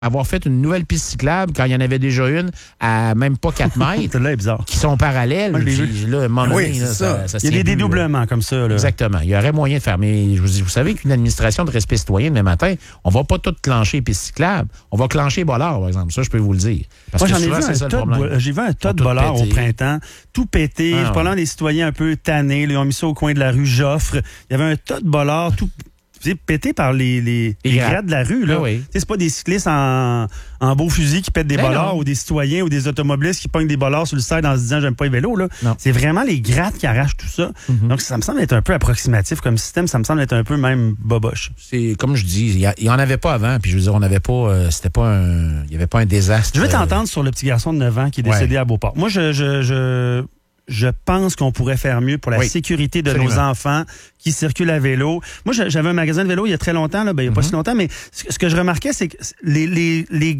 avoir fait une nouvelle piste cyclable quand il y en avait déjà une à même pas 4 mètres. Là, c'est bizarre. Qui sont parallèles. Puis, là, à un moment donné, là, ça il y a des dédoublements comme ça. Là. Exactement. Il y aurait moyen de faire. Mais vous savez qu'une administration de respect citoyen, demain matin, on va pas tout clencher les pistes cyclables. On va clencher Bollard, par exemple. Ça, je peux vous le dire. Parce moi, que j'ai vu un tas de Bollard au printemps, tout pété. Je parlais des citoyens un peu tannés. Là, ils ont mis ça au coin de la rue Joffre. Il y avait un tas de Bollard, tout pété par les grades de la rue. Là. Oui. C'est pas des cyclistes en beau fusil qui pètent des bollards ou des citoyens ou des automobilistes qui pognent des bollards sur le side en se disant j'aime pas les vélos. Là. C'est vraiment les grades qui arrachent tout ça. Mm-hmm. Donc ça me semble être un peu approximatif comme système. Ça me semble être un peu même boboche. C'est comme je dis, il y en avait pas avant. Puis je veux dire, on n'avait pas, il y avait pas un désastre. Je veux t'entendre sur le petit garçon de 9 ans qui est décédé à Beauport. Moi, je pense qu'on pourrait faire mieux pour la sécurité de nos enfants qui circulent à vélo. Moi, j'avais un magasin de vélo il y a très longtemps, là, il n'y a pas si longtemps, mais ce que je remarquais, c'est que les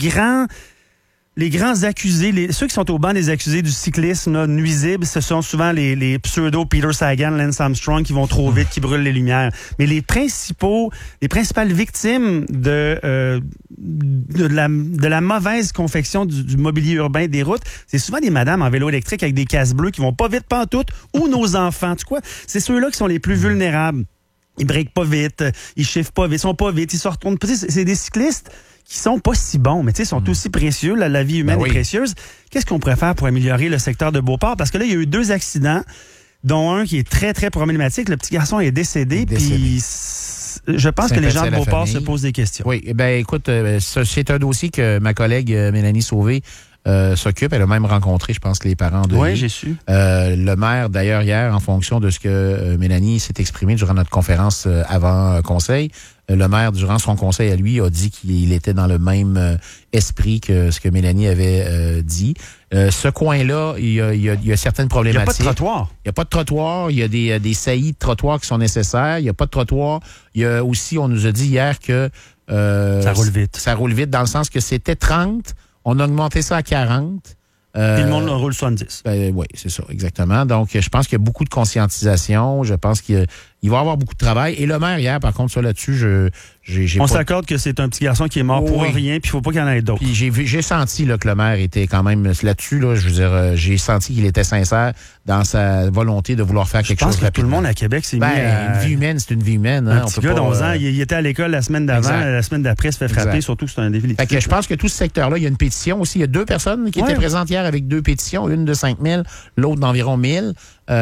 grands accusés, ceux qui sont au banc des accusés du cyclisme là, nuisible, ce sont souvent les pseudo Peter Sagan, Lance Armstrong qui vont trop vite, qui brûlent les lumières. Mais les principales victimes de la mauvaise confection du mobilier urbain des routes, c'est souvent des madames en vélo électrique avec des casques bleus qui vont pas vite pantoute ou nos enfants. Tu vois, c'est ceux-là qui sont les plus vulnérables. Ils breakent pas vite, ils chiffrent pas vite, ils sont pas vite, ils se retournent. C'est des cyclistes qui sont pas si bons, mais tu sais, sont aussi précieux. La vie humaine est précieuse. Qu'est-ce qu'on pourrait faire pour améliorer le secteur de Beauport? Parce que là, il y a eu 2 accidents, dont un qui est très, très problématique. Le petit garçon est décédé. Puis je pense que les gens de Beauport se posent des questions. Oui, écoute, c'est un dossier que ma collègue Mélanie Sauvé s'occupe. Elle a même rencontré, je pense, les parents de Oui, j'ai su. Le maire, d'ailleurs, hier, en fonction de ce que Mélanie s'est exprimée durant notre conférence avant conseil, le maire, durant son conseil à lui, a dit qu'il était dans le même esprit que ce que Mélanie avait dit. Ce coin-là, il y a certaines problématiques. Il n'y a pas de trottoir. Il n'y a pas de trottoir. Il y a des saillies de trottoir qui sont nécessaires. Il n'y a pas de trottoir. Il y a aussi, on nous a dit hier que... ça roule vite. Ça roule vite dans le sent que c'était 30. On a augmenté ça à 40. Puis le monde roule 70. Oui, c'est ça, exactement. Donc, je pense qu'il y a beaucoup de conscientisation. Je pense qu'il va y avoir beaucoup de travail. Et le maire, hier, par contre, ça là-dessus, on s'accorde que c'est un petit garçon qui est mort pour rien, puis il faut pas qu'il y en ait d'autres. Puis j'ai senti là, que le maire était quand même là-dessus. Là, je veux dire, j'ai senti qu'il était sincère dans sa volonté de vouloir faire quelque chose rapidement. Tout le monde à Québec s'est mis à... Une vie humaine, c'est une vie humaine. Un petit gars d'11 ans, il était à l'école la semaine d'avant, la semaine d'après, il se fait frapper, surtout que c'est un défi. Fait que je pense que tout ce secteur-là, il y a une pétition aussi. Il y a 2 personnes qui étaient présentes hier avec 2 pétitions, une de 5 000, l'autre d'environ 1 000.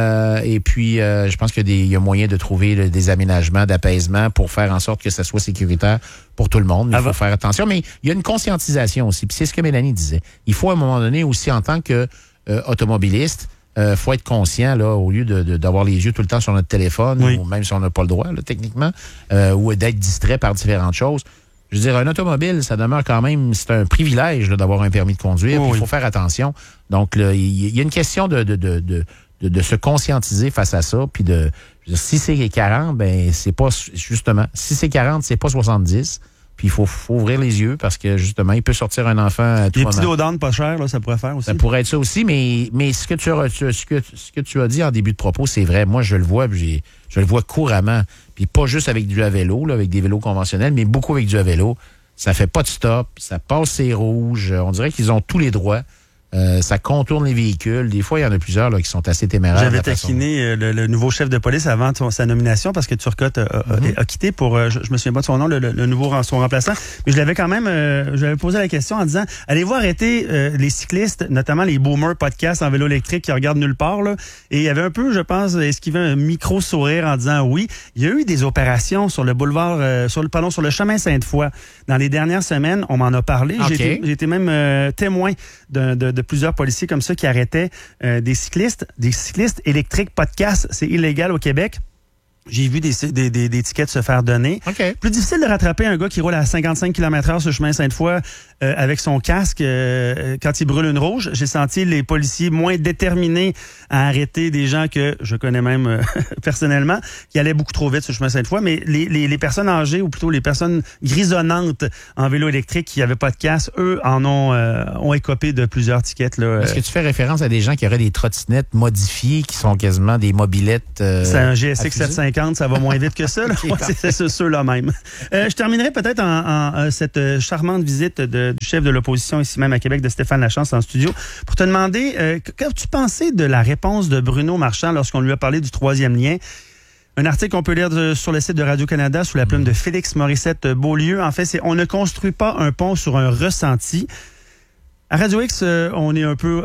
Et puis, je pense qu'il y a moyen de trouver des aménagements, d'apaisement pour faire en sorte que ça soit sécuritaire pour tout le monde. Il faut faire attention. Mais il y a une conscientisation aussi. Puis c'est ce que Mélanie disait. Il faut à un moment donné aussi, en tant que automobiliste, faut être conscient, là, au lieu d'avoir les yeux tout le temps sur notre téléphone, ou même si on n'a pas le droit, là, techniquement, ou d'être distrait par différentes choses. Je veux dire, un automobile, ça demeure quand même, c'est un privilège là, d'avoir un permis de conduire. Il faut faire attention. Donc, il y a une question de se conscientiser face à ça, puis si c'est 40, ben c'est pas justement, si c'est 40, c'est pas 70. Puis il faut ouvrir les yeux parce que justement, il peut sortir un enfant à tout moment. Les petits dos pas cher, là, ça pourrait faire aussi. Ça pourrait être ça aussi, mais ce que tu as dit en début de propos, c'est vrai. Moi, je le vois, je le vois couramment. Puis pas juste avec du à vélo, là, avec des vélos conventionnels, mais beaucoup avec du à vélo. Ça fait pas de stop, ça passe ses rouges. On dirait qu'ils ont tous les droits. Ça contourne les véhicules. Des fois, il y en a plusieurs là, qui sont assez téméraires. J'avais taquiné le nouveau chef de police avant sa nomination parce que Turcotte a quitté pour, je me souviens pas de son nom, son remplaçant. Mais je l'avais quand même, je lui avais posé la question en disant, allez-vous arrêter les cyclistes, notamment les boomers podcasts en vélo électrique qui regardent nulle part, là. Et il y avait un peu, je pense, esquivé un micro-sourire en disant oui. Il y a eu des opérations sur le boulevard, sur le chemin Sainte-Foy. Dans les dernières semaines, on m'en a parlé. Okay. J'ai été même témoin de plusieurs policiers comme ça qui arrêtaient des cyclistes électriques podcast. C'est illégal au Québec. J'ai vu des tickets se faire donner. Okay. Plus difficile de rattraper un gars qui roule à 55 km/h sur le chemin Sainte-Foy avec son casque quand il brûle une rouge. J'ai senti les policiers moins déterminés à arrêter des gens que je connais même personnellement, qui allaient beaucoup trop vite sur le chemin Sainte-Foy. Mais les personnes âgées, ou plutôt les personnes grisonnantes en vélo électrique qui n'avaient pas de casque, eux ont écopé de plusieurs tickets. Là. Est-ce que tu fais référence à des gens qui auraient des trottinettes modifiées, qui sont quasiment des mobylettes? C'est un GSX 750 50, ça va moins vite que ça. Okay, c'est ceux-là même. Je terminerai peut-être en cette charmante visite du chef de l'opposition ici même à Québec, de Stéphane Lachance en studio, pour te demander, qu'as-tu pensé de la réponse de Bruno Marchand lorsqu'on lui a parlé du troisième lien? Un article qu'on peut lire sur le site de Radio-Canada sous la plume de Félix Morissette-Beaulieu. En fait, c'est « On ne construit pas un pont sur un ressenti ». À Radio X, on est un peu,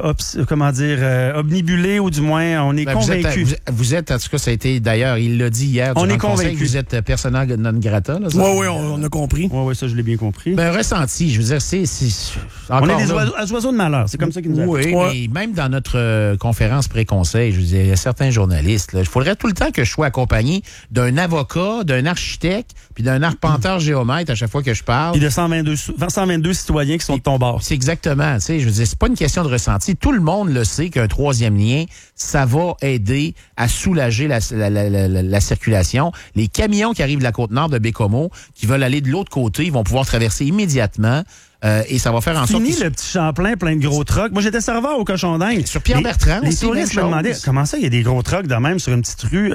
omnibulé, ou du moins, on est convaincu. Vous êtes, en tout cas, ça a été, d'ailleurs, il l'a dit hier. On est convaincu. Vous êtes persona non grata, là? Oui, on a compris. Oui, ça, je l'ai bien compris. Ben, ressenti, je veux dire, c'est on est des oiseaux de malheur, c'est comme ça qu'ils nous appellent. Oui, mais même dans notre conférence pré-conseil, je veux dire, il y a certains journalistes, il faudrait tout le temps que je sois accompagné d'un avocat, d'un architecte, puis d'un arpenteur géomètre à chaque fois que je parle. Puis de 122 citoyens qui sont de ton bord. C'est exactement. Tu sais, je veux dire, c'est pas une question de ressenti. Tout le monde le sait qu'un troisième lien, ça va aider à soulager la circulation. Les camions qui arrivent de la Côte-Nord de Bécomo, qui veulent aller de l'autre côté, ils vont pouvoir traverser immédiatement. Et ça va faire en sorte... Fini le petit Champlain plein de gros trucks. Moi, j'étais serveur au Cochon d'Inde. Sur Pierre-Bertrand aussi, les touristes me demandaient, comment ça, il y a des gros trucks de même sur une petite rue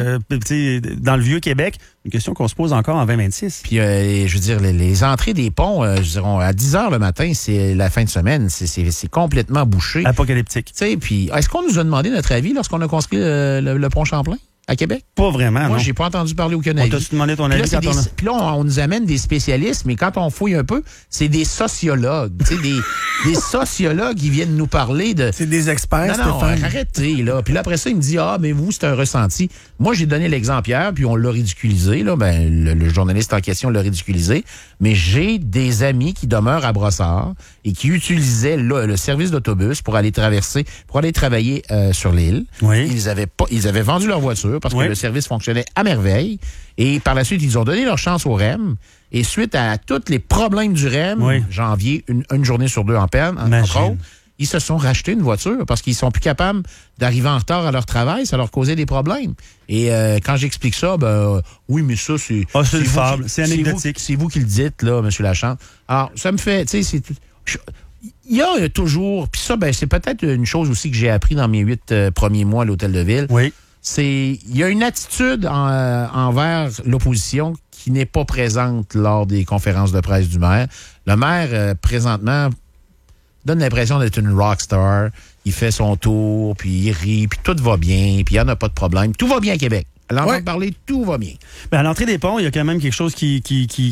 dans le Vieux-Québec? Une question qu'on se pose encore en 2026. Puis, je veux dire, les entrées des ponts, à 10 h le matin, c'est la fin de semaine. C'est complètement bouché. Apocalyptique. Tu sais, puis, est-ce qu'on nous a demandé notre avis lorsqu'on a construit le pont Champlain? À Québec? Pas vraiment, Moi, j'ai pas entendu parler aucun avis. On t'a demandé ton avis quand on a... Puis là, on nous amène des spécialistes, mais quand on fouille un peu, c'est des sociologues. Tu sais, des sociologues qui viennent nous parler de... C'est des experts, non, arrêtez, là. Puis là, après ça, il me dit, mais vous, c'est un ressenti. Moi, j'ai donné l'exemple hier, puis on l'a ridiculisé, là. Ben, le journaliste en question l'a ridiculisé. Mais j'ai des amis qui demeurent à Brossard et qui utilisaient le service d'autobus pour aller travailler sur l'île. Oui. Ils avaient vendu leur voiture parce que le service fonctionnait à merveille. Et par la suite, ils ont donné leur chance au REM. Et suite à tous les problèmes du REM, janvier, une journée sur deux en peine, entre autres, ils se sont rachetés une voiture parce qu'ils sont plus capables d'arriver en retard à leur travail. Ça leur causait des problèmes. Et quand j'explique ça, oui, mais ça, c'est... c'est une fable. C'est anecdotique. C'est vous qui le dites, là, M. Lachance. Alors, ça me fait... Tu sais, il y a toujours... Puis ça, c'est peut-être une chose aussi que j'ai appris dans mes 8 premiers mois à l'Hôtel de Ville. Oui. Il y a une attitude envers l'opposition qui n'est pas présente lors des conférences de presse du maire. Le maire, présentement, donne l'impression d'être une rockstar. Il fait son tour, puis il rit, puis tout va bien, puis il n'y en a pas de problème. Tout va bien à Québec. À l'entendre parler, tout va bien. À l'entrée des ponts, il y a quand même quelque chose qui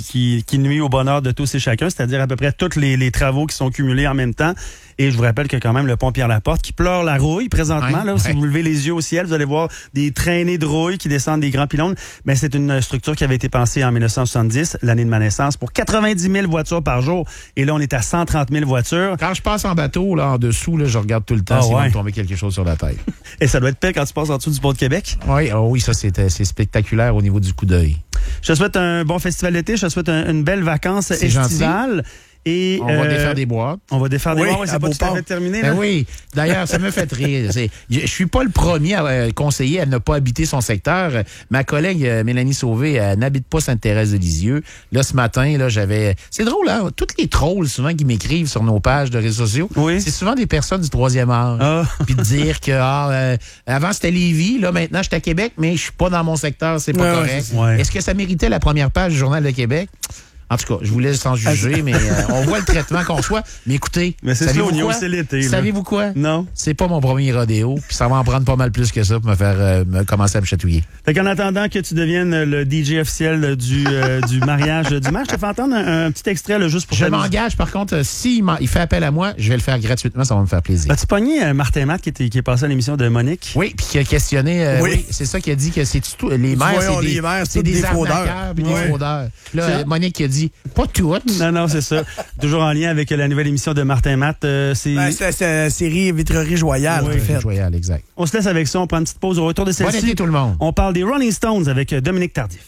nuit au bonheur de tous et chacun, c'est-à-dire à peu près tous les travaux qui sont cumulés en même temps. Et je vous rappelle que quand même le pont Pierre-Laporte qui pleure la rouille présentement. Si vous levez les yeux au ciel, vous allez voir des traînées de rouille qui descendent des grands pylônes. Mais c'est une structure qui avait été pensée en 1970, l'année de ma naissance, pour 90 000 voitures par jour. Et là, on est à 130 000 voitures. Quand je passe en bateau, là, en dessous, là, je regarde tout le temps s'il va me tomber quelque chose sur la tête. Et ça doit être pire quand tu passes en dessous du pont de Québec. Oui, ça, c'est spectaculaire au niveau du coup d'œil. Je te souhaite un bon festival d'été. Je te souhaite une belle vacance estivale. Gentil. Et, on va défaire des boîtes. On va défaire des boîtes. C'est pas tout à fait terminé. Là. Oui. D'ailleurs, ça me fait rire. Je suis pas le premier à conseiller à ne pas habiter son secteur. Ma collègue Mélanie Sauvé n'habite pas Sainte-Thérèse-de-Lisieux. Là, ce matin, là, j'avais... C'est drôle, hein? Tous les trolls, souvent, qui m'écrivent sur nos pages de réseaux sociaux, c'est souvent des personnes du troisième âge. Puis de dire que avant, c'était Lévis. Là, maintenant, je suis à Québec, mais je suis pas dans mon secteur. C'est pas correct. Est-ce que ça méritait la première page du Journal de Québec? En tout cas, je vous laisse sans juger, mais on voit le traitement qu'on reçoit. Mais écoutez, c'est l'été. Savez-vous quoi? Non. C'est pas mon premier rodéo, puis ça va en prendre pas mal plus que ça pour me faire commencer à me chatouiller. Fait qu'en attendant que tu deviennes le DJ officiel du mariage du maire, je te fais entendre un petit extrait là, juste pour... Je m'engage, par contre, s'il fait appel à moi, je vais le faire gratuitement, ça va me faire plaisir. As-tu pogné Martin Matt qui est passé à l'émission de Monique? Oui, puis qui a questionné... oui, c'est ça qui a dit que c'est tout... Les maires, c'est des fraudeurs. Puis des fraudeurs. Là, Monique qui a dit... Pas toutes. Non, c'est ça. Toujours en lien avec la nouvelle émission de Martin Matt. C'est la série Vitrerie Joyale. Oui, Joyale, exact. On se laisse avec ça. On prend une petite pause au retour de celle-ci. Bon été, tout le monde. On parle des Rolling Stones avec Dominique Tardif.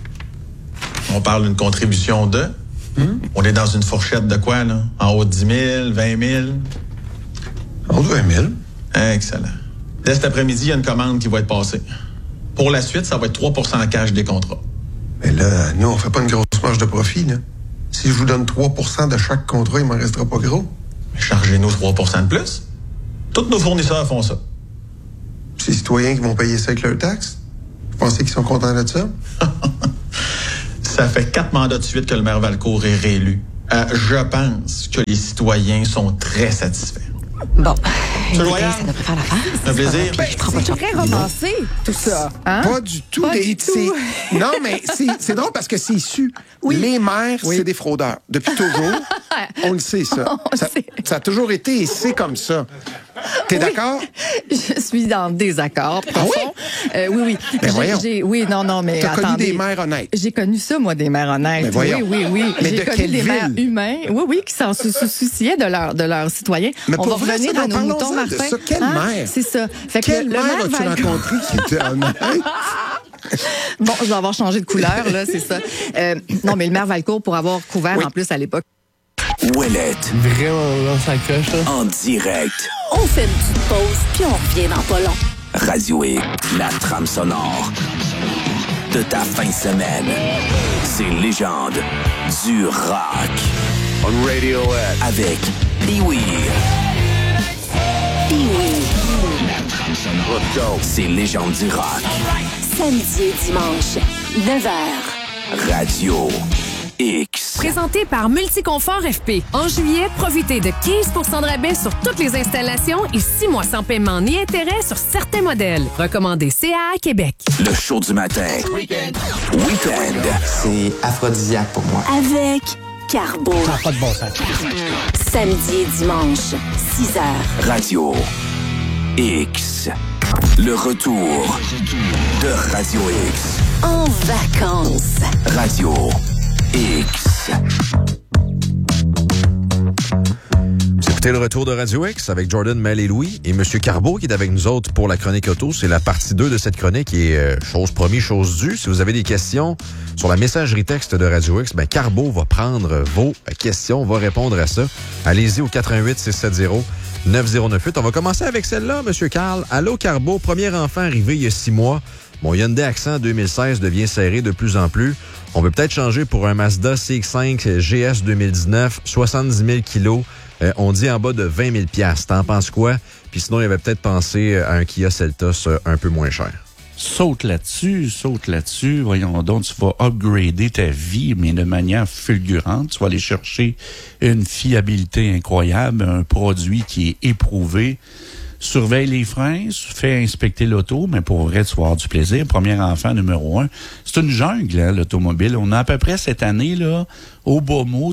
On parle d'une contribution de... On est dans une fourchette de quoi, là? En haut de 10 000, 20 000? En haut de 20 000. Excellent. Dès cet après-midi, il y a une commande qui va être passée. Pour la suite, ça va être 3 % en cash des contrats. Mais là, nous, on fait pas une grosse marge de profit, là. Si je vous donne 3 % de chaque contrat, il m'en restera pas gros. Chargez-nous 3 % de plus. Tous nos fournisseurs font ça. C'est les citoyens qui vont payer ça avec leurs taxes. Vous pensez qu'ils sont contents de ça? Ça fait 4 mandats de suite que le maire Valcourt est réélu. Je pense que les citoyens sont très satisfaits. Bon, ça devrait faire l'affaire. Un plaisir. C'est très romancé, tout ça. Hein? Pas du tout. Pas du tout. Non, mais c'est drôle parce que c'est su. Oui. Les maires, c'est des fraudeurs. Depuis toujours, on le sait, ça. Ça a toujours été et c'est comme ça. T'es d'accord? Je suis en désaccord profond. Oui. Ben voyons. Oui, non, mais T'as attendez. connu des maires honnêtes. J'ai connu ça, moi, des maires honnêtes. Ben voyons. Oui. Mais J'ai de connu quelle des maires ville? humains. Oui, qui s'en souciaient de leurs citoyens. Mais on pour va vrai, revenir ça, à nos parlons-en moutons, de Martin. ça. Quelle maire? C'est ça. Fait que Quelle le maire maire as-tu Valcourt... rencontré qui était honnête? Bon, je vais avoir changé de couleur, là, c'est ça. Non, mais le maire Valcourt, pour avoir couvert en plus à l'époque. Ouellette. Vraiment, là, ça coche, là. En direct. On fait une petite pause, puis on revient dans pas long. Radio X, la trame sonore de ta fin de semaine. Ces légendes du rock. On Radiohead. Avec Pee-Wee. Let's go. Ces légendes du rock. Samedi et dimanche, 9h. Radio X. Présenté par Multiconfort FP. En juillet, profitez de 15 % de rabais sur toutes les installations et 6 mois sans paiement ni intérêt sur certains modèles. Recommandé CAA Québec. Le show du matin. Weekend. C'est aphrodisiaque pour moi. Avec Carbo. Ça n'a pas de bon sens. Samedi et dimanche, 6h. Radio X. Le retour de Radio X. En vacances. Radio X. Vous écoutez le retour de Radio X avec Jordan, Mel et Louis et M. Carbeau qui est avec nous autres pour la chronique auto. C'est la partie 2 de cette chronique qui est chose promis, chose due. Si vous avez des questions sur la messagerie texte de Radio X, ben Carbeau va prendre vos questions, va répondre à ça. Allez-y au 88-670-9098. On va commencer avec celle-là, M. Carl. Allô Carbeau, premier enfant arrivé il y a 6 mois. Mon Hyundai Accent 2016 devient serré de plus en plus. On veut peut-être changer pour un Mazda CX-5 GS 2019, 70 000 kilos. On dit en bas de 20 000 $. T'en penses quoi? Puis sinon, il avait peut-être pensé à un Kia Seltos un peu moins cher. Saute là-dessus. Voyons donc, tu vas upgrader ta vie, mais de manière fulgurante. Tu vas aller chercher une fiabilité incroyable, un produit qui est éprouvé. Surveille les freins, fais inspecter l'auto, mais pour vrai, tu vas avoir du plaisir. Premier enfant numéro 1. C'est une jungle, hein, l'automobile. On a à peu près cette année, là, au beau mot,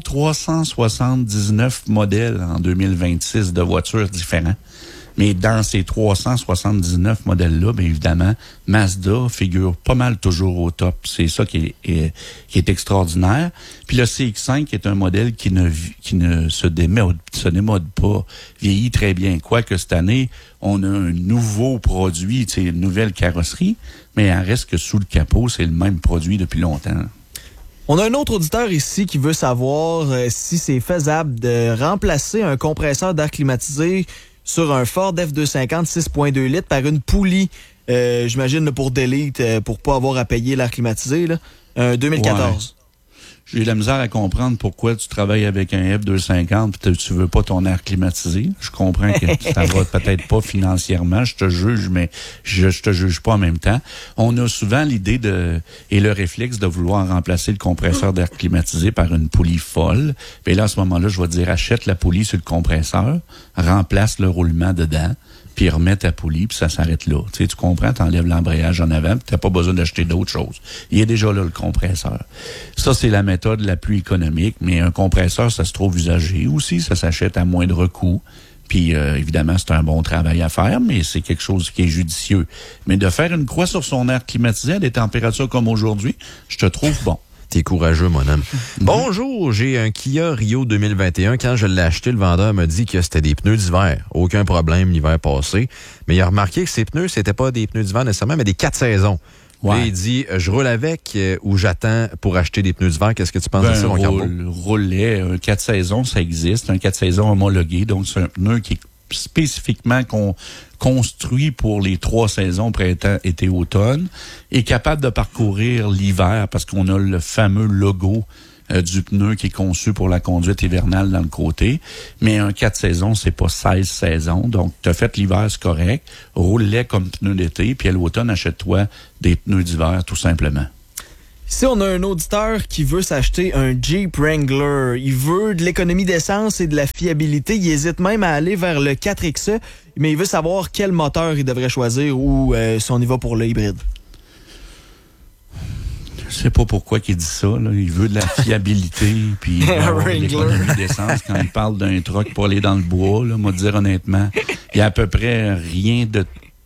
379 modèles en 2026 de voitures différents. Mais dans ces 379 modèles-là, bien évidemment, Mazda figure pas mal toujours au top. C'est ça qui est extraordinaire. Puis le CX-5 est un modèle qui ne se démode pas, vieillit très bien. Quoique cette année, on a un nouveau produit, une nouvelle carrosserie, mais il en reste que sous le capot, c'est le même produit depuis longtemps. On a un autre auditeur ici qui veut savoir si c'est faisable de remplacer un compresseur d'air climatisé sur un Ford F250 6.2 litres par une poulie, j'imagine pour Delete, pour pas avoir à payer l'air climatisé, là, 2014. Ouais. J'ai la misère à comprendre pourquoi tu travailles avec un F250 et tu veux pas ton air climatisé. Je comprends que ça va peut-être pas financièrement. Je te juge, mais je te juge pas en même temps. On a souvent l'idée et le réflexe de vouloir remplacer le compresseur d'air climatisé par une poulie folle. Et là, à ce moment-là, je vais te dire, achète la poulie sur le compresseur, remplace le roulement dedans, puis remets ta poulie, puis ça s'arrête là. Tu comprends, t'enlèves l'embrayage en avant, puis t'as pas besoin d'acheter d'autres choses. Il est déjà là, le compresseur. Ça, c'est la méthode la plus économique, mais un compresseur, ça se trouve usagé aussi, ça s'achète à moindre coût. Puis, évidemment, c'est un bon travail à faire, mais c'est quelque chose qui est judicieux. Mais de faire une croix sur son air climatisé à des températures comme aujourd'hui, je te trouve bon. T'es courageux, mon homme. Bonjour, j'ai un Kia Rio 2021. Quand je l'ai acheté, le vendeur m'a dit que c'était des pneus d'hiver. Aucun problème l'hiver passé. Mais il a remarqué que ces pneus, c'était pas des pneus d'hiver nécessairement, mais des 4 saisons. Ouais. Là, il dit, je roule avec ou j'attends pour acheter des pneus d'hiver. Qu'est-ce que tu penses de ça, mon Carbo? Rouler, un 4 saisons, ça existe. Un 4 saisons homologué. Donc, c'est un pneu qui est spécifiquement construit pour les 3 saisons, printemps, été, automne, est capable de parcourir l'hiver parce qu'on a le fameux logo du pneu qui est conçu pour la conduite hivernale dans le côté. Mais un 4 saisons, c'est pas 16 saisons. Donc, tu as fait l'hiver, c'est correct. Roule-les comme pneu d'été, puis à l'automne, achète-toi des pneus d'hiver, tout simplement. Si on a un auditeur qui veut s'acheter un Jeep Wrangler, il veut de l'économie d'essence et de la fiabilité, il hésite même à aller vers le 4XE, mais il veut savoir quel moteur il devrait choisir ou si on y va pour le hybride. Je sais pas pourquoi il dit ça. Là. Il veut de la fiabilité, puis il veut avoir de l'économie d'essence. Quand il parle d'un truck pour aller dans le bois, là, moi dire honnêtement, il y a à peu près rien de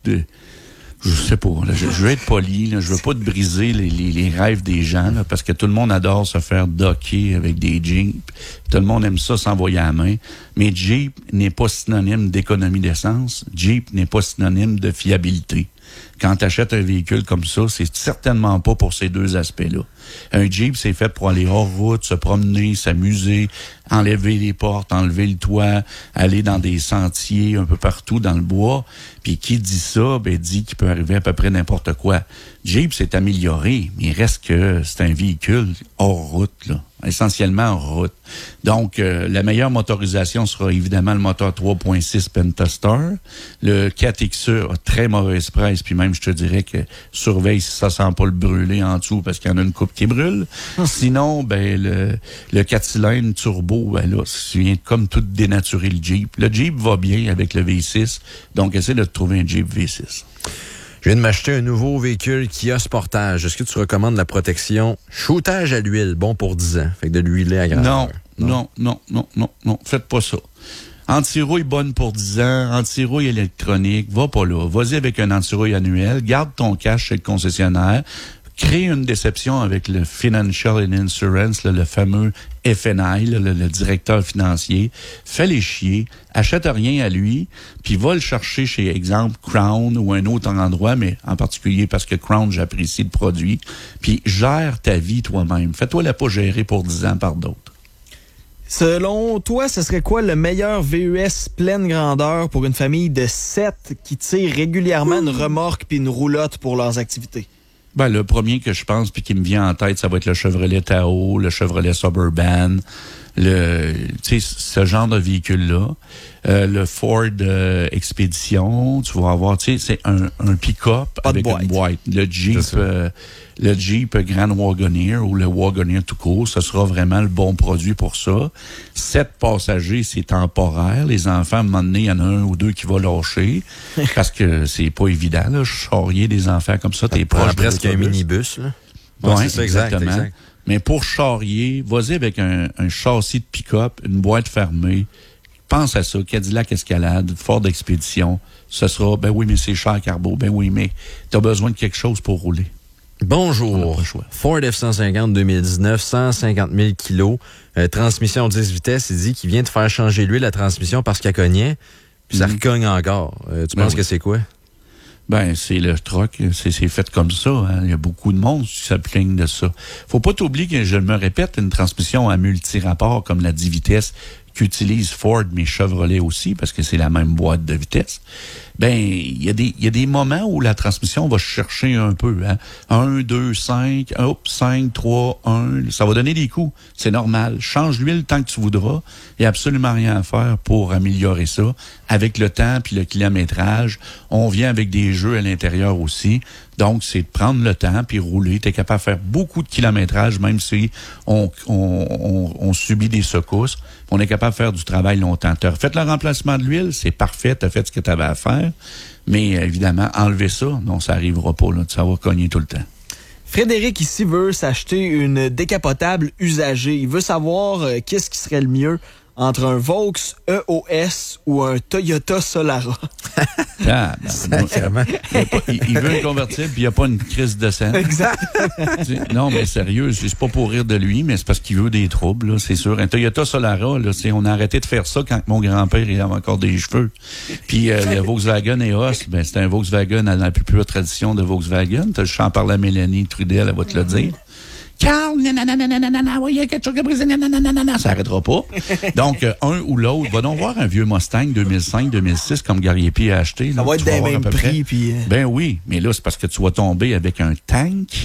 je sais pas. Là, je veux être poli. Là, je veux pas te briser les rêves des gens, là, parce que tout le monde adore se faire docker avec des Jeeps. Tout le monde aime ça s'envoyer à la main. Mais Jeep n'est pas synonyme d'économie d'essence. Jeep n'est pas synonyme de fiabilité. Quand tu achètes un véhicule comme ça, c'est certainement pas pour ces deux aspects-là. Un Jeep, c'est fait pour aller hors route, se promener, s'amuser, enlever les portes, enlever le toit, aller dans des sentiers un peu partout dans le bois. Puis qui dit ça, ben dit qu'il peut arriver à peu près n'importe quoi. Jeep s'est amélioré, mais il reste que c'est un véhicule hors route, là. Essentiellement en route. Donc, la meilleure motorisation sera évidemment le moteur 3.6 Pentastar. Le 4XE a très mauvaise presse, puis même je te dirais que surveille si ça sent pas le brûler en dessous parce qu'il y en a une coupe qui brûle. Sinon, ben le 4 cylindres turbo, ben là, ça vient comme tout dénaturer le Jeep. Le Jeep va bien avec le V6, donc essaie de te trouver un Jeep V6. Je viens de m'acheter un nouveau véhicule Kia Sportage. Est-ce que tu recommandes la protection shootage à l'huile, bon pour 10 ans? Fait que de l'huiler à grandeur. Non. Faites pas ça. Anti-rouille bonne pour 10 ans, anti-rouille électronique, va pas là. Vas-y avec un anti-rouille annuel, garde ton cash chez le concessionnaire, crée une déception avec le Financial and Insurance, le fameux FNI, le directeur financier, fais-les chier, achète rien à lui, puis va le chercher chez, exemple, Crown ou un autre endroit, mais en particulier parce que Crown, j'apprécie le produit, puis gère ta vie toi-même. Fais-toi-la pas gérer pour 10 ans par d'autres. Selon toi, ce serait quoi le meilleur VUS pleine grandeur pour une famille de 7 qui tire régulièrement une remorque puis une roulotte pour leurs activités? Ben, le premier que je pense puis qui me vient en tête, ça va être le Chevrolet Tahoe, le Chevrolet Suburban, ce genre de véhicule-là. Le Ford Expedition, tu vas avoir, c'est un pick-up avec une boîte. Le Jeep Grand Wagoneer ou le Wagoneer tout court, ce sera vraiment le bon produit pour ça. 7 passagers, c'est temporaire. Les enfants, à un moment donné, il y en a un ou deux qui vont lâcher parce que c'est pas évident, là. Charrier des enfants comme ça, t'es proche de presque un minibus, là. Oui, c'est ça, exactement. Mais pour charrier, vas-y avec un châssis de pick-up, une boîte fermée. Pense à ça, Cadillac Escalade, Ford Expedition. Ce sera, ben oui, mais c'est cher, Carbo. Ben oui, mais t'as besoin de quelque chose pour rouler. Bonjour. Ford F-150 2019, 150 000 kilos, transmission 10 vitesses. Il dit qu'il vient de faire changer l'huile à la transmission parce qu'elle cognait, puis ça recogne encore. Tu penses que c'est quoi? Ben, c'est le truck, c'est fait comme ça. Hein. Il y a beaucoup de monde qui se plaignent de ça. Faut pas t'oublier que, je me répète, une transmission à multi-rapport comme la 10 vitesses qu'utilise Ford, mais Chevrolet aussi, parce que c'est la même boîte de vitesse. Ben, il y a des moments où la transmission va chercher un peu, hein. 1, 2, 5, 5, 3, 1. Ça va donner des coups. C'est normal. Change l'huile tant que tu voudras. Il n'y a absolument rien à faire pour améliorer ça. Avec le temps puis le kilométrage, on vient avec des jeux à l'intérieur aussi. Donc, c'est de prendre le temps puis rouler. Tu es capable de faire beaucoup de kilométrage, même si on subit des secousses. On est capable de faire du travail longtemps. Tu as refait le remplacement de l'huile, c'est parfait, tu as fait ce que tu avais à faire. Mais évidemment, enlever ça, non, ça n'arrivera pas. Là, ça va cogner tout le temps. Frédéric ici veut s'acheter une décapotable usagée. Il veut savoir qu'est-ce qui serait le mieux entre un Vaux EOS ou un Toyota Solara. Il veut un convertible, puis il n'y a pas une crise de sang. Exact. Non, mais sérieux, c'est pas pour rire de lui, mais c'est parce qu'il veut des troubles, là, c'est sûr. Un Toyota Solara, là, on a arrêté de faire ça quand mon grand-père il avait encore des cheveux. Puis le Volkswagen EOS, ben, c'est un Volkswagen à la plus pure tradition de Volkswagen. J'en parle à Mélanie Trudel, elle va te le dire. Carl, il y a quelque chose qui a brisé, ça n'arrêtera pas. Donc, un ou l'autre, va donc voir un vieux Mustang 2005-2006 comme Gariepi a acheté. Ça va être des mêmes prix. Puis... Ben oui, mais là, c'est parce que tu vas tomber avec un tank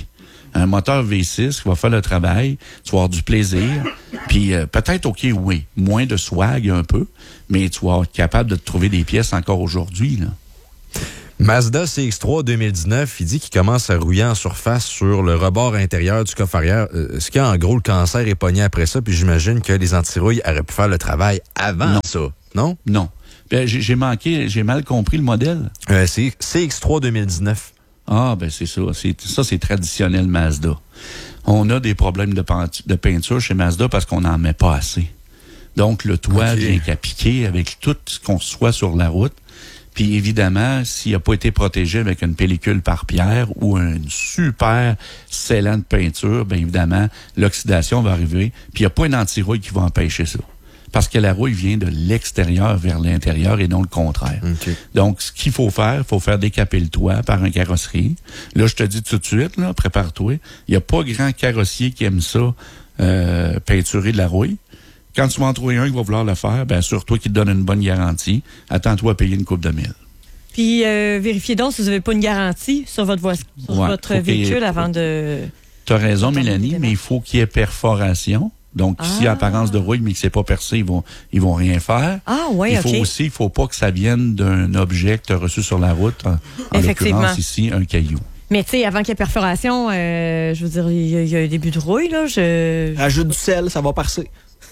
Un moteur V6 qui va faire le travail, tu vas avoir du plaisir, puis peut-être, OK, oui, moins de swag un peu, mais tu vas être capable de te trouver des pièces encore aujourd'hui, là. Mazda CX-3 2019, il dit qu'il commence à rouiller en surface sur le rebord intérieur du coffre arrière. Est-ce qu'en gros, le cancer est pogné après ça? Puis j'imagine que les antirouilles auraient pu faire le travail avant ça, non? Non. Ben, j'ai mal compris le modèle. C'est CX-3 2019. Ah, ben c'est ça. C'est traditionnel Mazda. On a des problèmes de peinture chez Mazda parce qu'on n'en met pas assez. Donc, le toit vient qu'à piquer avec tout ce qu'on reçoit sur la route. Puis évidemment, s'il n'a pas été protégé avec une pellicule par pierre ou un super scellant de peinture, bien évidemment, l'oxydation va arriver. Puis il n'y a pas un anti-rouille qui va empêcher ça. Parce que la rouille vient de l'extérieur vers l'intérieur et non le contraire. Okay. Donc, ce qu'il faut faire décaper le toit par un carrossier. Là, je te dis tout de suite, là, prépare-toi. Il n'y a pas grand carrossier qui aime ça, peinturer de la rouille. Quand tu vas en trouver un qui va vouloir le faire, bien sûr, toi qui te donne une bonne garantie, attends-toi à payer une coupe de 1000. Puis, vérifiez donc si vous n'avez pas une garantie sur votre véhicule avant de... Tu as raison, Mélanie, mais il faut qu'il y ait perforation. Donc, s'il y a apparence de rouille, mais que c'est pas percé, ils vont rien faire. Ah, oui, il faut pas que ça vienne d'un objet que tu as reçu sur la route. En l'occurrence, ici, un caillou. Mais tu sais, avant qu'il y ait perforation, je veux dire, il y a un début de rouille, là. Rajoute du sel, ça va passer.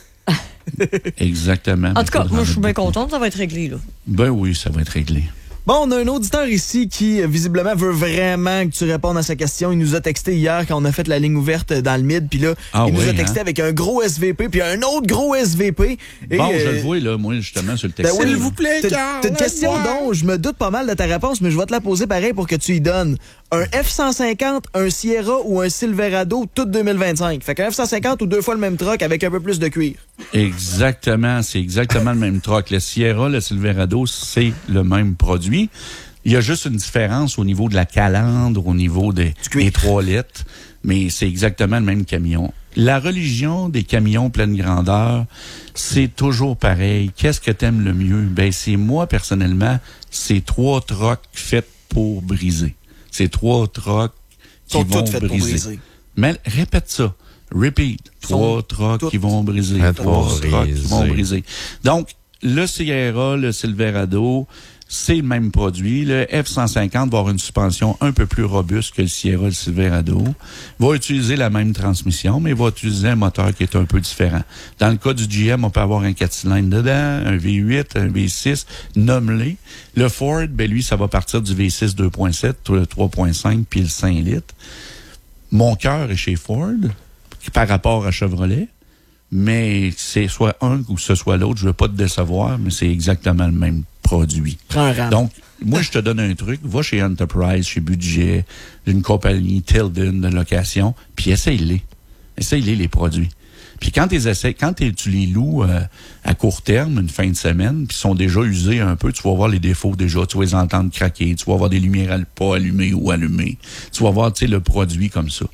Exactement. En tout cas, moi, je suis bien contente, ça va être réglé, là. Ben oui, ça va être réglé. Bon, on a un auditeur ici qui, visiblement, veut vraiment que tu répondes à sa question. Il nous a texté hier quand on a fait la ligne ouverte dans le mid, puis là, il nous a texté avec un gros SVP, puis un autre gros SVP. Et, bon, je le vois, là, moi, justement, sur le texte. Ben, s'il vous plaît, Carl. T'as une question dont je me doute pas mal de ta réponse, mais je vais te la poser pareil pour que tu y donnes. Un F-150, un Sierra ou un Silverado, tout 2025. Fait qu'un F-150 ou 2 fois le même truck avec un peu plus de cuir. Exactement, c'est exactement le même truck. Le Sierra, le Silverado, c'est le même produit. Il y a juste une différence au niveau de la calandre, au niveau des 3 litres, mais c'est exactement le même camion. La religion des camions pleine grandeur, c'est toujours pareil. Qu'est-ce que t'aimes le mieux? Ben, c'est moi, personnellement, c'est 3 trucks faits pour briser. C'est 3 trucks qui vont briser. Mais répète ça. Repeat. 3 trucks qui vont briser. 3 trucks qui vont briser. Donc, le Sierra, le Silverado, c'est le même produit. Le F-150 va avoir une suspension un peu plus robuste que le Sierra, le Silverado. Va utiliser la même transmission, mais va utiliser un moteur qui est un peu différent. Dans le cas du GM, on peut avoir un 4 cylindres dedans, un V8, un V6, nomme-les. Le Ford, ben lui, ça va partir du V6 2.7, le 3.5 puis le 5 litres. Mon cœur est chez Ford par rapport à Chevrolet. Mais c'est soit un ou ce soit l'autre, je veux pas te décevoir, mais c'est exactement le même produit. Donc, moi, je te donne un truc, va chez Enterprise, chez Budget, une compagnie Tilden de location, puis essaye-les. Essaye-les, les produits. Puis quand tu les loues à court terme, une fin de semaine, puis sont déjà usés un peu, tu vas voir les défauts déjà, tu vas les entendre craquer, tu vas voir des lumières pas allumées ou allumées. Tu vas voir, tu sais, le produit comme ça.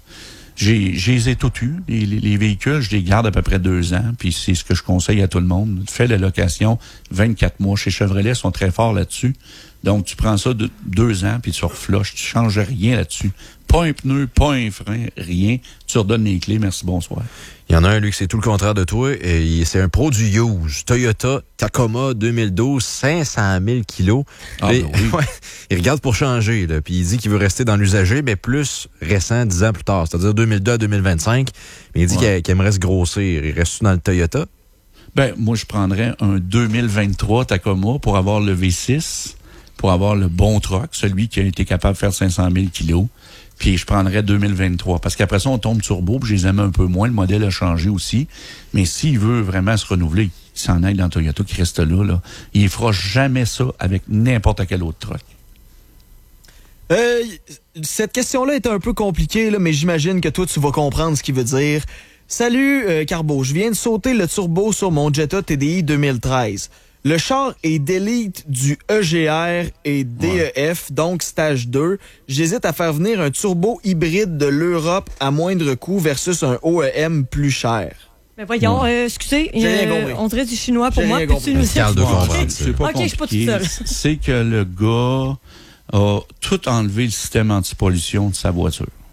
J'ai tout eu. Les véhicules, je les garde à peu près 2 ans, puis c'est ce que je conseille à tout le monde. Fais la location 24 mois. Chez Chevrolet, ils sont très forts là-dessus. Donc, tu prends ça de 2 ans, puis tu reflushes. Tu changes rien là-dessus. Pas un pneu, pas un frein, rien. Tu redonnes les clés. Merci, bonsoir. Il y en a un, lui, c'est tout le contraire de toi. C'est un pro du use. Toyota Tacoma 2012, 500 000 kilos. Ah, ben oui. Ouais, il regarde pour changer, là. Puis il dit qu'il veut rester dans l'usager, mais plus récent, 10 ans plus tard. C'est-à-dire 2002 à 2025. Mais il dit qu'il aimerait se grossir. Il reste dans le Toyota? Ben, moi, je prendrais un 2023 Tacoma pour avoir le V6, pour avoir le bon truck, celui qui a été capable de faire 500 000 kilos. Puis je prendrais 2023. Parce qu'après ça, on tombe turbo, puis je les aime un peu moins. Le modèle a changé aussi. Mais s'il veut vraiment se renouveler, il s'en aille dans Toyota qui reste là. Il ne fera jamais ça avec n'importe quel autre truck. Cette question-là est un peu compliquée, là, mais j'imagine que toi, tu vas comprendre ce qu'il veut dire. Salut, Carbo. Je viens de sauter le turbo sur mon Jetta TDI 2013. Le char est d'élite du EGR et DEF, donc stage 2. J'hésite à faire venir un turbo hybride de l'Europe à moindre coût versus un OEM plus cher. Mais voyons, excusez, on dirait du chinois pour moi. C'est pas compliqué. Je suis pas toute seule. C'est que le gars a tout enlevé le système anti-pollution de sa voiture.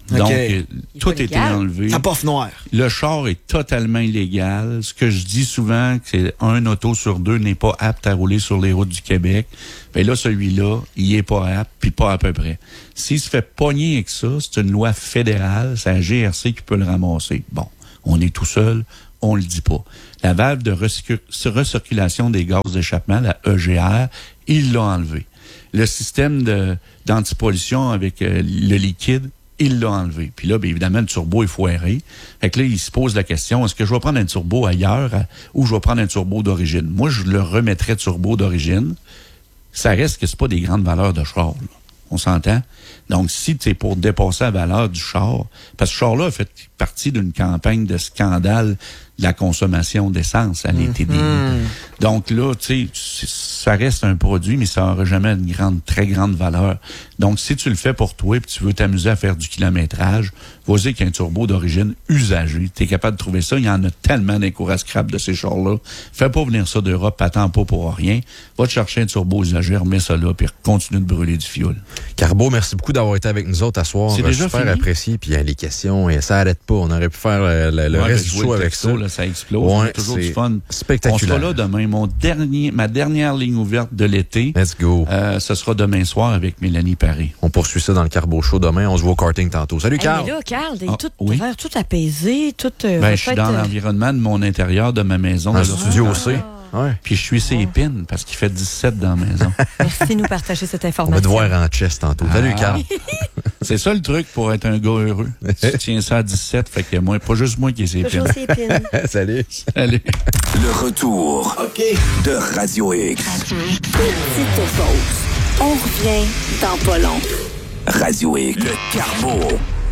Donc, Okay. tout a été enlevé. Ça porte noir. Le char est totalement illégal. Ce que je dis souvent, c'est un auto sur 2 n'est pas apte à rouler sur les routes du Québec. Ben là, celui-là, il est pas apte, puis pas à peu près. S'il se fait pogner avec ça, c'est une loi fédérale, c'est la GRC qui peut le ramasser. Bon, on est tout seul, on le dit pas. La valve de recirculation des gaz d'échappement, la EGR, il l'a enlevé. Le système d'antipollution avec le liquide, il l'a enlevé. Puis là, bien évidemment, le turbo est foiré. Fait que là, il se pose la question, est-ce que je vais prendre un turbo ailleurs ou je vais prendre un turbo d'origine? Moi, je le remettrais turbo d'origine. Ça reste que c'est pas des grandes valeurs de char, là. On s'entend? Donc, si tu es pour dépasser la valeur du char, parce que ce char-là a fait partie d'une campagne de scandale de la consommation d'essence à l'été. Donc là, tu sais, ça reste un produit, mais ça n'aura jamais une très grande valeur. Donc, si tu le fais pour toi et tu veux t'amuser à faire du kilométrage, vas-y qu'un turbo d'origine usagée. Tu es capable de trouver ça. Il y en a tellement des cours à scrap de ces chars-là. Fais pas venir ça d'Europe, attends pas pour rien. Va te chercher un turbo usagé, remets ça là, puis continue de brûler du fioul. Carbo, merci beaucoup d'avoir été avec nous autres à soir. C'est déjà super fini? Apprécié. Puis les questions, ça n'arrête pas. On aurait pu faire le reste du show avec ça. Là, ça explose. On a toujours du fun. Spectaculaire. On sera là demain. Ma dernière ligne ouverte de l'été. Let's go. Ce sera demain soir avec Mélanie Paré. On poursuit ça dans le Carbo Show demain. On se voit au karting tantôt. Salut, Carl. Mais là, Carl, oui? tout apaisé, tout... je suis dans l'environnement de mon intérieur, de ma maison. Dans le studio aussi. Ouais. Puis je suis ses pins parce qu'il fait 17 dans la maison. Merci de nous partager cette information. On va te voir en chest tantôt. Salut, Carl. C'est ça le truc pour être un gars heureux. Tu tiens ça à 17, fait que moi, pas juste moi qui ai ses pins. Salut. Salut. Le retour de Radio X. Petite pause. On revient dans pas long. Radio X. Le Carbo.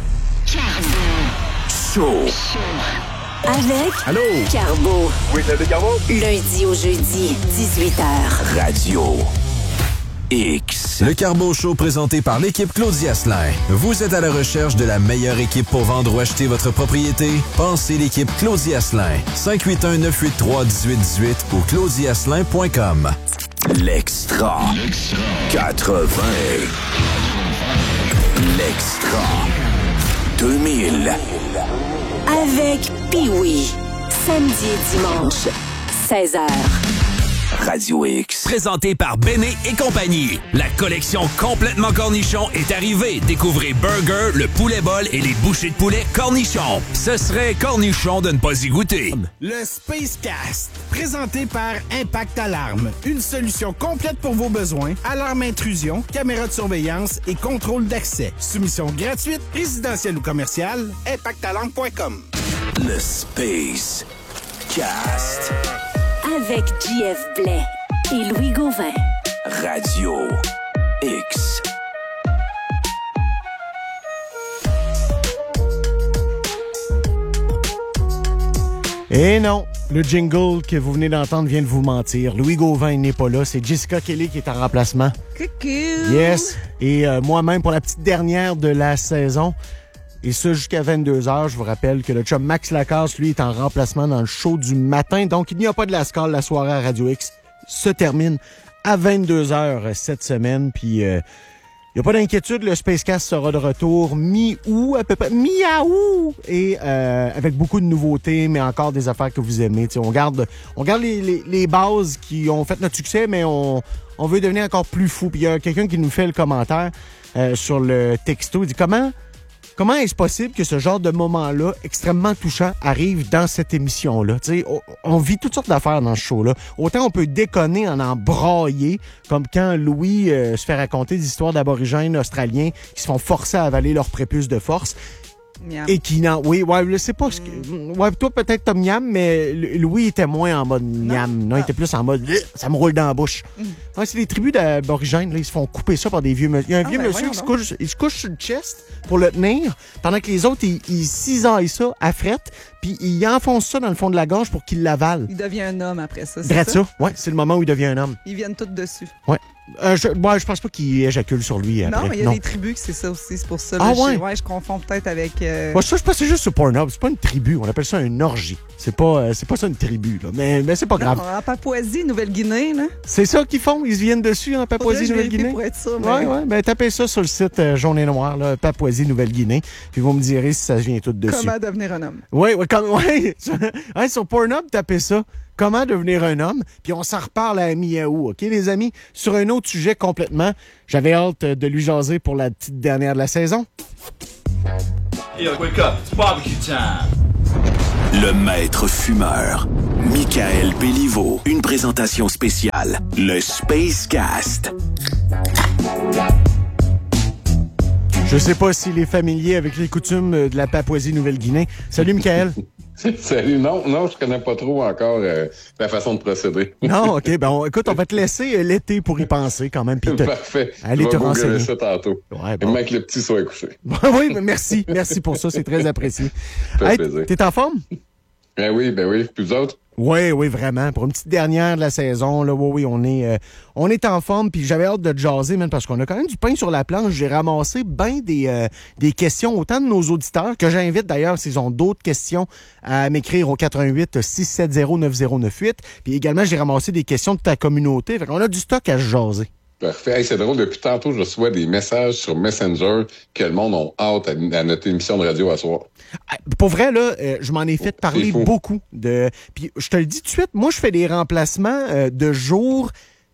Show. Avec Allô? Carbo. Oui, c'est le Carbo. Lundi au jeudi, 18h. Radio X. Le Carbo Show présenté par l'équipe Claudia Asselin. Vous êtes à la recherche de la meilleure équipe pour vendre ou acheter votre propriété? Pensez l'équipe Claudia Asselin. 581-983-1818 ou claudiasselin.com. L'Extra. 80. L'Extra. 2000. Avec Pee-Wee. Samedi et dimanche, 16h. Radio X. Présenté par Béné et compagnie. La collection complètement cornichon est arrivée. Découvrez Burger, le poulet bol et les bouchées de poulet cornichon. Ce serait cornichon de ne pas y goûter. Le Spacecast, présenté par Impact Alarme. Une solution complète pour vos besoins. Alarme intrusion, caméra de surveillance et contrôle d'accès. Soumission gratuite, résidentielle ou commerciale. ImpactAlarme.com. Le Space Cast. Avec JF Blais et Louis Gauvin. Radio X. Et non, le jingle que vous venez d'entendre vient de vous mentir. Louis Gauvin n'est pas là, c'est Jessica Kelly qui est en remplacement. Coucou! Yes, et moi-même pour la petite dernière de la saison. Et ça, jusqu'à 22h, je vous rappelle que le chum Max Lacasse, lui, est en remplacement dans le show du matin. Donc, il n'y a pas de Lascale. La soirée à Radio X se termine à 22h cette semaine. Puis, il n'y a pas d'inquiétude, le Spacecast sera de retour mi-août, à peu près, mi-août. Et avec beaucoup de nouveautés, mais encore des affaires que vous aimez. T'sais, on garde les bases qui ont fait notre succès, mais on veut devenir encore plus fou. Puis, il y a quelqu'un qui nous fait le commentaire sur le texto. Il dit, Comment est-ce possible que ce genre de moment-là, extrêmement touchant, arrive dans cette émission-là? T'sais, on vit toutes sortes d'affaires dans ce show-là. Autant on peut déconner en brailler, comme quand Louis se fait raconter des histoires d'aborigènes australiens qui se font forcer à avaler leur prépuce de force. Miam. Et qui n'en... Oui, ouais, je sais pas. Ouais, toi, peut-être, t'as miam, mais Louis était moins en mode miam. Non, il était plus en mode ça me roule dans la bouche. Ouais, c'est des tribus d'aborigènes, là, ils se font couper ça par des vieux monsieur. Il y a un vieux monsieur qui se couche sur le chest pour le tenir, pendant que les autres, ils cisaillent ça à frette, puis ils enfoncent ça dans le fond de la gorge pour qu'il l'avale. Il devient un homme après ça, Drette ça. Ouais, c'est le moment où il devient un homme. Ils viennent tous dessus. Ouais. Je pense pas qu'il éjacule sur lui après. Non, mais il y a des tribus que c'est ça aussi, c'est pour ça. Ah là, ouais? Je confonds peut-être avec... Moi, ça, je pense que c'est juste sur Pornhub. C'est pas une tribu. On appelle ça une orgie. C'est pas ça une tribu, là. Mais c'est pas grave. Non, en Papouasie, Nouvelle-Guinée, là. C'est ça qu'ils font. Ils viennent dessus en Papouasie, Nouvelle-Guinée. Pour être sûr, mais... Ouais. Ben, tapez ça sur le site jaune et noir, là, Papouasie, Nouvelle-Guinée. Puis vous me direz si ça vient tout dessus. Comment devenir un homme. Oui, sur Pornhub, tapez ça. Comment devenir un homme? Puis on s'en reparle à mi-août, OK, les amis? Sur un autre sujet complètement. J'avais hâte de lui jaser pour la petite dernière de la saison. Yo, wake up, it's barbecue time. Le maître fumeur, Michael Béliveau. Une présentation spéciale, le Space Cast. Je sais pas s'il est familier avec les coutumes de la Papouasie-Nouvelle-Guinée. Salut, Michael. Salut. Non, je connais pas trop encore la façon de procéder. Non, OK. Ben, écoute, on va te laisser l'été pour y penser quand même. Parfait. Allez te renseigner. Ça tantôt. Ouais, bon. Même que le petit soit couché. Oui, mais merci. Merci pour ça. C'est très apprécié. Ça fait plaisir. T'es en forme? Ben oui. Puis vous autres? Oui, vraiment. Pour une petite dernière de la saison, là, oui, on est en forme. Puis j'avais hâte de te jaser, man, parce qu'on a quand même du pain sur la planche. J'ai ramassé bien des questions, autant de nos auditeurs, que j'invite d'ailleurs, s'ils ont d'autres questions, à m'écrire au 88-670-9098. Puis également, j'ai ramassé des questions de ta communauté. Fait qu'on a du stock à se jaser. Parfait. Hey, c'est drôle, depuis tantôt, je reçois des messages sur Messenger que le monde a hâte à notre émission de radio à soir. Pour vrai, là, je m'en ai fait parler beaucoup. Puis je te le dis tout de suite, moi, je fais des remplacements de jours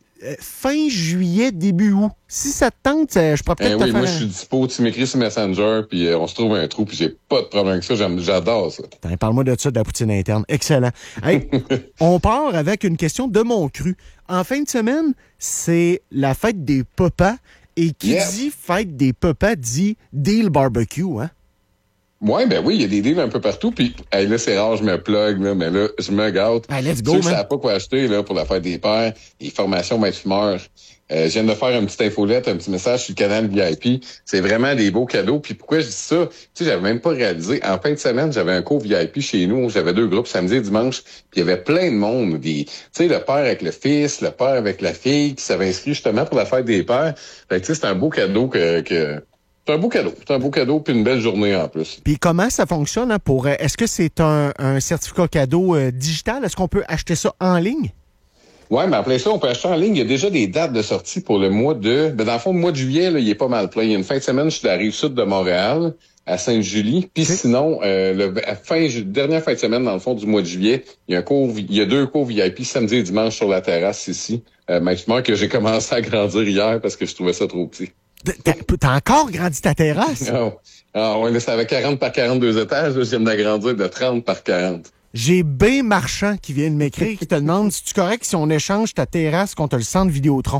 fin juillet, début août. Si ça te tente, je pourrais peut-être te faire... moi, je suis dispo. Tu m'écris sur Messenger, puis on se trouve un trou, puis j'ai pas de problème avec ça. J'adore ça. Parle-moi de ça, de la poutine interne. Excellent. Hey, on part avec une question de mon cru. En fin de semaine, c'est la fête des papas. Et qui dit fête des papas dit deal barbecue, hein? Oui, il y a des deals un peu partout. Puis là, c'est rare, je me plug, là, mais là, je me gâte. Let's go, man. Je ne savais pas quoi acheter là, pour la fête des pères. Les formations maître fumeur. Je viens de faire une petite infolette, un petit message sur le canal VIP. C'est vraiment des beaux cadeaux. Puis pourquoi je dis ça? Tu sais, j'avais même pas réalisé. En fin de semaine, j'avais un cours VIP chez nous. J'avais 2 groupes, samedi et dimanche. Puis il y avait plein de monde. Tu sais, le père avec le fils, le père avec la fille qui s'avait inscrit justement pour la fête des pères. Fait que tu sais, c'est un beau cadeau C'est un beau cadeau. C'est un beau cadeau puis une belle journée en plus. Puis comment ça fonctionne hein, pour est-ce que c'est un certificat cadeau digital? Est-ce qu'on peut acheter ça en ligne? Oui, mais en plein ça, on peut acheter en ligne. Il y a déjà des dates de sortie pour le mois de... dans le fond, le mois de juillet, là, il est pas mal plein. Il y a une fin de semaine, je suis de la Rive-Sud de Montréal, à Sainte-Julie. Puis sinon, dernière fin de semaine, dans le fond, du mois de juillet, il y a 2 cours VIP samedi et dimanche sur la terrasse ici. Maintenant que j'ai commencé à grandir hier parce que je trouvais ça trop petit. T'as encore grandi ta terrasse? Oui, là, ça avait 40 par 42 étages. Là, je viens d'agrandir de 30 par 40. J'ai B Marchand qui vient de m'écrire, qui te demande si tu es correct si on échange ta terrasse contre le centre Vidéotron.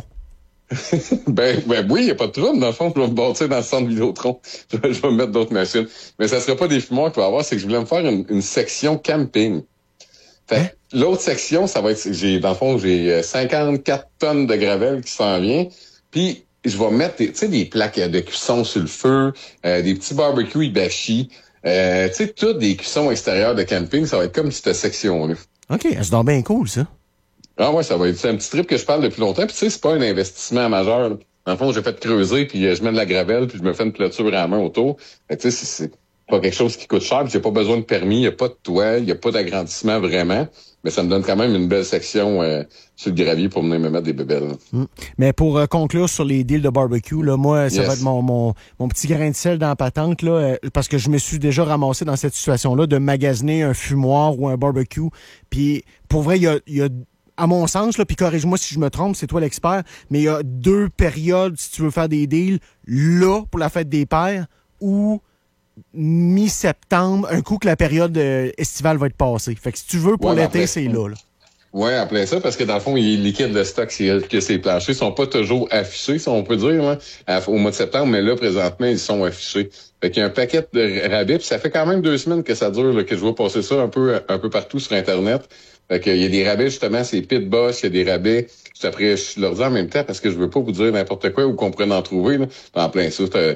ben oui, il n'y a pas de trouble. Dans le fond, je vais me bâtir dans le centre Vidéotron. Je vais me mettre d'autres machines. Mais ça ne sera pas des fumoirs qu'il va y avoir, c'est que je voulais me faire une section camping. Fait l'autre section, ça va être... Dans le fond, j'ai 54 tonnes de gravel qui s'en vient. Puis, je vais mettre des plaques de cuisson sur le feu, des petits barbecues hibachi. Toutes des cuissons extérieures de camping, ça va être comme cette section-là. OK, c'est donc bien cool, ça. Ah ouais, ça va être un petit trip que je parle depuis longtemps. Puis tu sais, c'est pas un investissement majeur. Là. Dans le fond, j'ai fait creuser, puis je mets de la gravelle, puis je me fais une clôture à la main autour. Tu sais, c'est pas quelque chose qui coûte cher, puis j'ai pas besoin de permis, il n'y a pas de toit, il n'y a pas d'agrandissement vraiment. Mais ça me donne quand même une belle section sur le gravier pour venir me mettre des bébelles. Mais pour conclure sur les deals de barbecue, là, moi, ça va être mon petit grain de sel dans la patente, là, parce que je me suis déjà ramassé dans cette situation-là de magasiner un fumoir ou un barbecue. Puis pour vrai, il y a à mon sens, là, puis corrige-moi si je me trompe, c'est toi l'expert, mais il y a 2 périodes si tu veux faire des deals, là, pour la fête des pères, ou mi-septembre, un coup que la période estivale va être passée. Fait que si tu veux, pour l'été, c'est là. Oui, en plein ça, parce que dans le fond, il liquide le stock, que ces planchers sont pas toujours affichés, si on peut dire, au mois de septembre, mais là, présentement, ils sont affichés. Fait qu'il y a un paquet de rabais, puis ça fait quand même 2 semaines que ça dure, là, que je vois passer ça un peu partout sur Internet. Fait qu'il y a des rabais, justement, c'est Pit Boss, il y a des rabais. Après, je leur dis en même temps, parce que je veux pas vous dire n'importe quoi ou qu'on pourrait en trouver, là. En plein ça,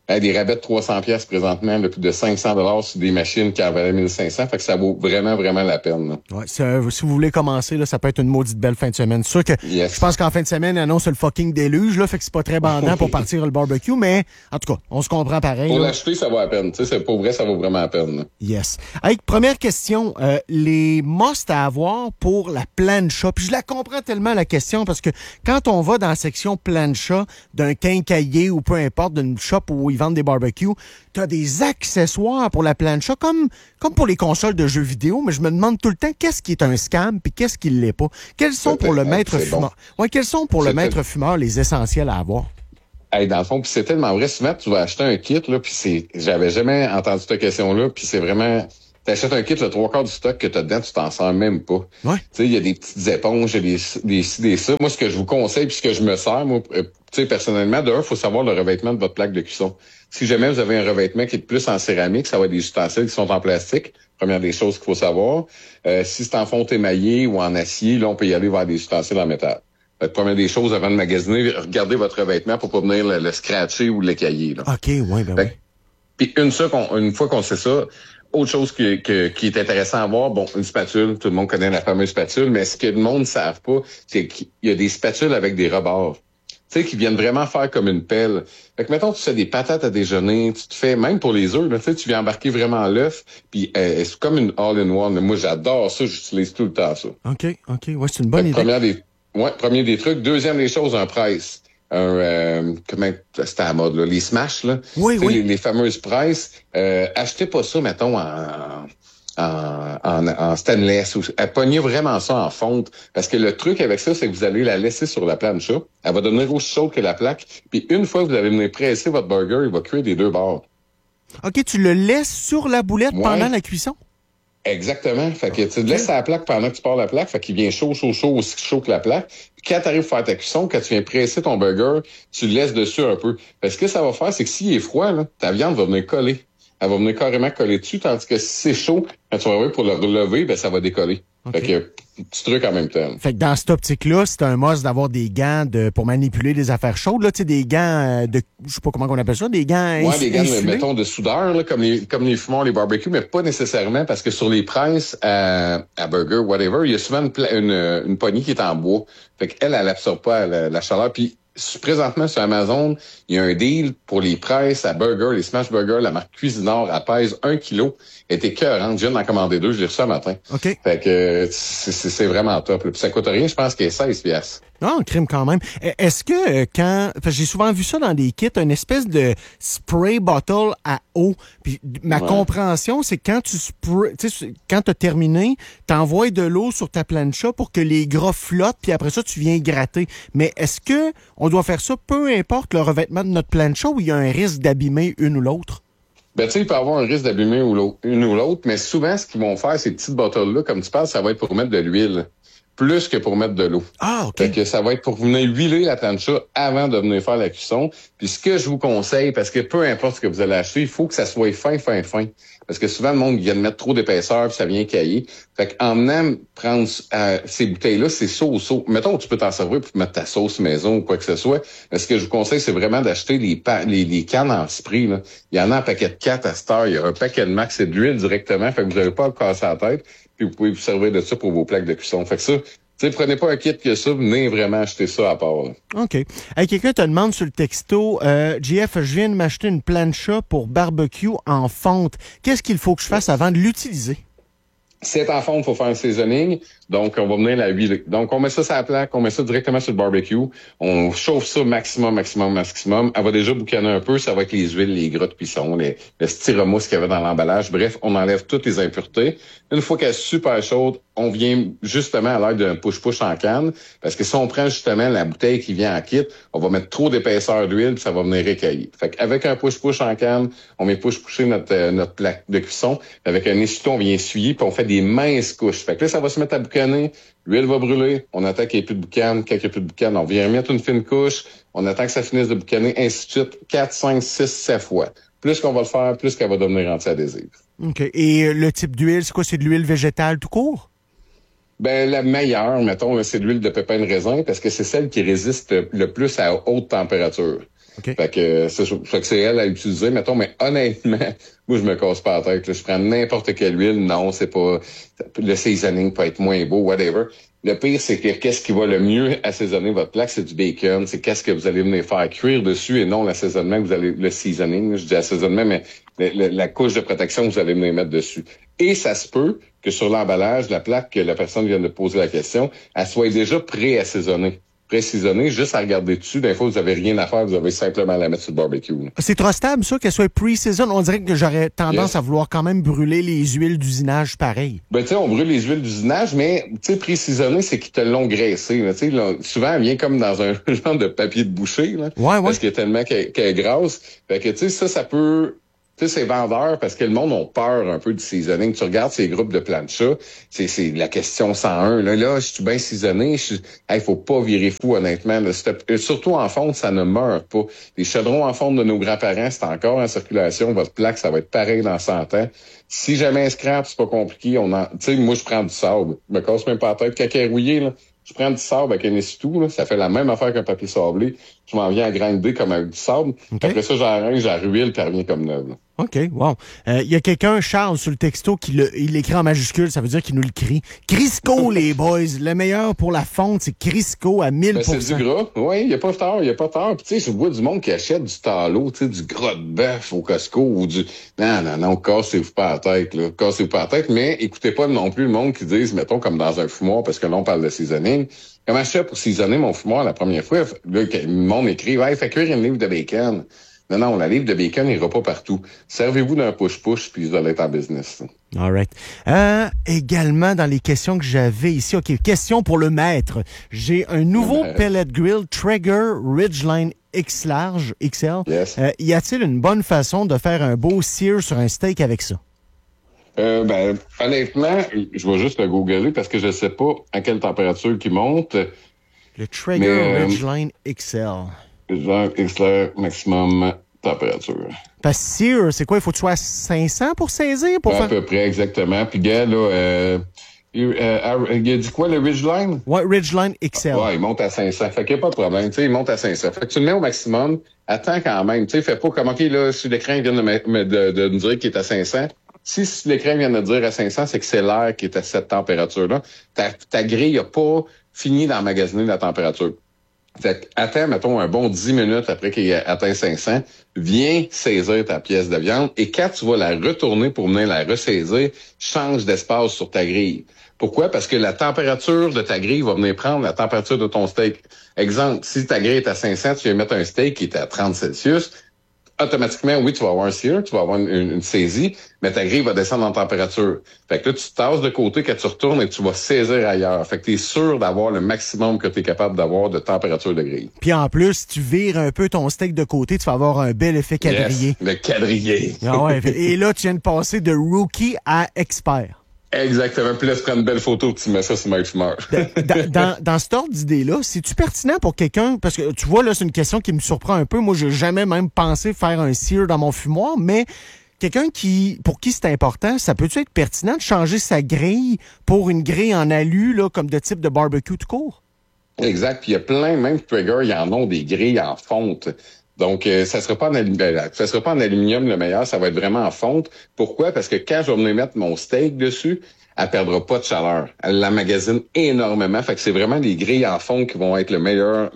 Des rabais de 300 pièces présentement, de plus de 500 sur des machines qui en valaient 1500. Fait que ça vaut vraiment, vraiment la peine. Là. Ouais, si vous voulez commencer, là, ça peut être une maudite belle fin de semaine. C'est sûr que je pense qu'en fin de semaine, ils annoncent le fucking déluge, là, fait que c'est pas très bandant pour partir le barbecue, mais en tout cas, on se comprend pareil. Pour l'acheter, ça vaut la peine. Tu sais, pour vrai, ça vaut vraiment la peine. Là. Yes. Hey, première question, les must à avoir pour la plancha. Puis je la comprends tellement, la question, parce que quand on va dans la section plancha d'un quincaillier ou peu importe, d'une shop où ils vendent des barbecues, tu as des accessoires pour la plancha, comme pour les consoles de jeux vidéo, mais je me demande tout le temps qu'est-ce qui est un scam puis qu'est-ce qui l'est pas. Quels sont pour le maître fumeur? Bon. Ouais, quels sont pour le maître fumeur les essentiels à avoir? Hey, dans le fond, puis c'est tellement vrai, souvent tu vas acheter un kit, là, puis j'avais jamais entendu cette question-là, puis c'est vraiment... T'achètes un kit, le 3/4 du stock que t'as dedans, tu t'en sers même pas. Ouais. Tu sais, il y a des petites éponges, il y a des ça. Moi, ce que je vous conseille, puis ce que je me sers, moi, tu sais, personnellement, il faut savoir le revêtement de votre plaque de cuisson. Si jamais vous avez un revêtement qui est plus en céramique, ça va être des ustensiles qui sont en plastique. Première des choses qu'il faut savoir. Si c'est en fonte émaillée ou en acier, là, on peut y aller vers des ustensiles en métal. Première des choses, avant de magasiner, regardez votre revêtement pour pas venir le scratcher ou l'écailler. Là. OK, oui, ben oui. Puis une fois qu'on sait ça, autre chose qui est intéressant à voir, bon, une spatule, tout le monde connaît la fameuse spatule, mais ce que le monde ne savent pas, c'est qu'il y a des spatules avec des rebords. Tu sais, qui viennent vraiment faire comme une pelle. Fait que, mettons, tu fais des patates à déjeuner, tu te fais, même pour les œufs, tu sais, tu viens embarquer vraiment l'œuf, puis c'est comme une all-in-one. Moi, j'adore ça, j'utilise tout le temps ça. OK. Ouais, c'est une bonne idée. Premier des trucs. Deuxième des choses, un presse. Comment c'était à la mode, là, les smash, là. Oui. Les fameuses presses. Achetez pas ça, mettons, en stainless. Pognez vraiment ça en fonte. Parce que le truc avec ça, c'est que vous allez la laisser sur la plancha. Elle va devenir aussi chaude que la plaque. Puis une fois que vous allez venir presser votre burger, il va cuire des deux bords. OK, tu le laisses sur la boulette pendant la cuisson? Exactement. Fait que tu laisses la plaque pendant que tu pars la plaque. Fait qu'il vient chaud, aussi chaud que la plaque. Puis quand tu arrives à faire ta cuisson, quand tu viens presser ton burger, tu le laisses dessus un peu. Parce que ce que ça va faire, c'est que s'il est froid, là, ta viande va venir coller. Elle va venir carrément coller dessus, tandis que si c'est chaud, quand tu vas arriver pour le relever, ben ça va décoller. Okay. Fait que petit truc en même temps. Fait que dans cette optique-là, c'est un must d'avoir des gants pour manipuler des affaires chaudes, là, tu sais, des gants je sais pas comment on appelle ça, des gants des gants, mettons, de soudeur, là, comme les fumeurs, les barbecues, mais pas nécessairement, parce que sur les presses à burger, whatever, il y a souvent une poignée qui est en bois. Fait qu'elle absorbe pas la chaleur. Puis présentement, sur Amazon, il y a un deal pour les presses à burger, les smash burgers, la marque Cuisinart, elle pèse 1 kilo. Elle était écœurante. Je viens d'en commander 2, je l'ai reçu ce matin. OK. Fait que c'est vraiment top. Puis ça coûte rien, je pense qu'elle est 16 piastres. Non, crime quand même. Est-ce que j'ai souvent vu ça dans des kits, une espèce de spray bottle à eau. Puis ma compréhension, c'est quand quand t'as terminé, t'envoies de l'eau sur ta plancha pour que les gras flottent, puis après ça, tu viens gratter. Mais est-ce que on doit faire ça peu importe le revêtement de notre plancha ou il y a un risque d'abîmer une ou l'autre? Ben, tu sais, il peut y avoir un risque d'abîmer une ou l'autre, mais souvent, ce qu'ils vont faire, ces petites bottles-là, comme tu parles, ça va être pour mettre de l'huile. Plus que pour mettre de l'eau. Ah, OK. Fait que ça va être pour venir huiler la plancha avant de venir faire la cuisson. Puis ce que je vous conseille, parce que peu importe ce que vous allez acheter, il faut que ça soit fin. Parce que souvent, le monde vient de mettre trop d'épaisseur puis ça vient cailler. Fait qu'en venant prendre ces bouteilles-là, c'est sauce. Mettons, tu peux t'en servir pour mettre ta sauce maison ou quoi que ce soit. Mais ce que je vous conseille, c'est vraiment d'acheter les cannes en spray, là. Il y en a un paquet de 4 à cette heure. Il y a un paquet de max, c'est de l'huile directement. Fait que vous n'avez pas à casser la tête. Puis vous pouvez vous servir de ça pour vos plaques de cuisson. Fait que ça, tu sais, prenez pas un kit que ça, venez vraiment acheter ça à part. Là. OK. Hey, quelqu'un te demande sur le texto, JF, je viens de m'acheter une plancha pour barbecue en fonte. Qu'est-ce qu'il faut que je fasse avant de l'utiliser? Si c'est en fonte, il faut faire un seasoning. Donc, on va venir la huiler. Donc, on met ça sur la plaque, on met ça directement sur le barbecue. On chauffe ça maximum. Elle va déjà boucaner un peu. Ça va être les huiles, les gras de cuisson, le styromousse qu'il y avait dans l'emballage. Bref, on enlève toutes les impuretés. Une fois qu'elle est super chaude, on vient justement à l'aide d'un push-push en canne. Parce que si on prend justement la bouteille qui vient en kit, on va mettre trop d'épaisseur d'huile puis ça va venir écailler. Fait qu'avec un push-push en canne, on vient push-pusher notre plaque de cuisson. Avec un essuie-tout, on vient essuyer puis on fait des minces couches. Fait que là, ça va se mettre à boucaner. L'huile va brûler. On attend qu'il n'y ait plus de boucan. Quand il n'y a plus de boucan, on vient mettre une fine couche. On attend que ça finisse de boucaner, ainsi de suite. 4, 5, 6, 7 fois. Plus qu'on va le faire, plus qu'elle va devenir anti-adhésive. OK. Et le type d'huile, c'est quoi? C'est de l'huile végétale tout court? Ben, la meilleure, mettons, c'est l'huile de pépins de raisin parce que c'est celle qui résiste le plus à haute température. Okay. Fait que c'est elle à utiliser, mettons, mais honnêtement, moi, je me casse pas la tête. Là. Je prends n'importe quelle huile. Non, c'est pas... Le seasoning peut être moins beau, whatever. Le pire, c'est que qu'est-ce qui va le mieux assaisonner votre plat, c'est du bacon. C'est qu'est-ce que vous allez venir faire cuire dessus et non l'assaisonnement que vous allez... Le seasoning, je dis assaisonnement, mais la couche de protection que vous allez venir mettre dessus. Et ça se peut que sur l'emballage, la plaque que la personne vient de poser la question, elle soit déjà pré-assaisonnée. Précisonné, juste à regarder dessus, des fois, vous avez rien à faire, vous avez simplement à la mettre sur le barbecue. Là. C'est trop stable, ça, qu'elle soit pre-season. On dirait que j'aurais tendance à vouloir quand même brûler les huiles d'usinage pareil. Ben, tu sais, on brûle les huiles d'usinage, mais, tu sais, pré-seasonné, c'est qu'ils te l'ont graissé, là. Tu sais, souvent, elle vient comme dans un genre de papier de boucher, là. Ouais. Parce qu'il y a tellement qu'elle est grasse. Fait que, tu sais, ça peut... Tu sais, c'est vendeur parce que le monde a peur un peu du seasoning. Tu regardes ces groupes de plancha, c'est la question 101. Là, je suis bien seasoné. Faut pas virer fou, honnêtement. Là. Surtout en fonte, ça ne meurt pas. Les chaudrons en fonte de nos grands-parents, c'est encore en circulation. Votre plaque, ça va être pareil dans 100 ans. Si jamais un scrap, c'est pas compliqué. Tu sais, moi, je prends du sable. Je me casse même pas la tête. Caca rouillé, là. Je prends du sable avec un essuie-tout, là. Ça fait la même affaire qu'un papier sablé. Je m'en viens à grinder comme avec du sable. Okay. Après ça, j'arrange, j'arruile, puis elle revient comme neuve. Là. OK, wow. Il y a quelqu'un, Charles, sur le texto, il l'écrit en majuscule, ça veut dire qu'il nous le crie. Crisco, les boys, le meilleur pour la fonte, c'est Crisco à 1000%. Ben, c'est du gras, oui, il n'y a pas tard. Puis tu sais, je vois du monde qui achète du tallow, tu sais, du gras de bœuf au Costco ou du... Non, cassez-vous pas la tête, là. Cassez-vous pas la tête, mais écoutez pas non plus le monde qui disent, mettons, comme dans un fumoir, parce que là, on parle de seasoning. Comment je fais pour seasonner mon fumoir la première fois? Là, le monde écrit, ouais, fait cuire une livre de bacon. Non, la livre de bacon n'ira pas partout. Servez-vous d'un push-push, puis vous allez être en business. All right. Également, dans les questions que j'avais ici, OK, question pour le maître. J'ai un nouveau pellet grill Traeger Ridgeline XL. Yes. Y a-t-il une bonne façon de faire un beau sear sur un steak avec ça? Honnêtement, je vais juste le googler parce que je sais pas à quelle température qu'il monte. Le Traeger Ridgeline XL. Genre XL maximum température. Parce que sear, c'est quoi? Il faut que tu sois à 500 pour saisir? À peu près, exactement. Puis gars, là, il a dit quoi, le Ridgeline? Ouais, Ridgeline XL. Ouais, il monte à 500. Fait qu'il n'y a pas de problème. Tu sais, il monte à 500. Fait que tu le mets au maximum. Attends quand même. Tu sais, fais pas comme, OK, là, sur l'écran, il vient de nous dire qu'il est à 500. Si l'écran vient de dire à 500, c'est que c'est l'air qui est à cette température-là. Ta grille n'a pas fini d'emmagasiner la température. Fait que, attends, mettons, un bon 10 minutes après qu'il ait atteint 500, viens saisir ta pièce de viande et quand tu vas la retourner pour venir la ressaisir, change d'espace sur ta grille. Pourquoi? Parce que la température de ta grille va venir prendre la température de ton steak. Exemple, si ta grille est à 500, tu viens mettre un steak qui est à 30 Celsius, automatiquement, oui, tu vas avoir un sear, tu vas avoir une saisie, mais ta grille va descendre en température. Fait que là, tu te tasses de côté quand tu retournes et tu vas saisir ailleurs. Fait que tu es sûr d'avoir le maximum que tu es capable d'avoir de température de grille. Puis en plus, si tu vires un peu ton steak de côté, tu vas avoir un bel effet quadrillé. Yes, le quadrillé. Ah ouais, et là, tu viens de passer de rookie à expert. Exactement. Puis là, tu prends une belle photo et tu mets ça sur MyFumeur. Dans cet ordre d'idée-là, c'est-tu pertinent pour quelqu'un? Parce que tu vois, là, c'est une question qui me surprend un peu. Moi, j'ai jamais même pensé faire un sear dans mon fumoir, mais quelqu'un pour qui c'est important, ça peut-tu être pertinent de changer sa grille pour une grille en alu, là, comme de type de barbecue tout court? Exact. Puis il y a plein, même Traeger, ils en ont des grilles en fonte. Donc, ça sera pas en aluminium le meilleur, ça va être vraiment en fonte. Pourquoi? Parce que quand je vais venir mettre mon steak dessus, elle perdra pas de chaleur. Elle l'emmagasine énormément. Fait que c'est vraiment les grilles en fonte qui vont être le meilleur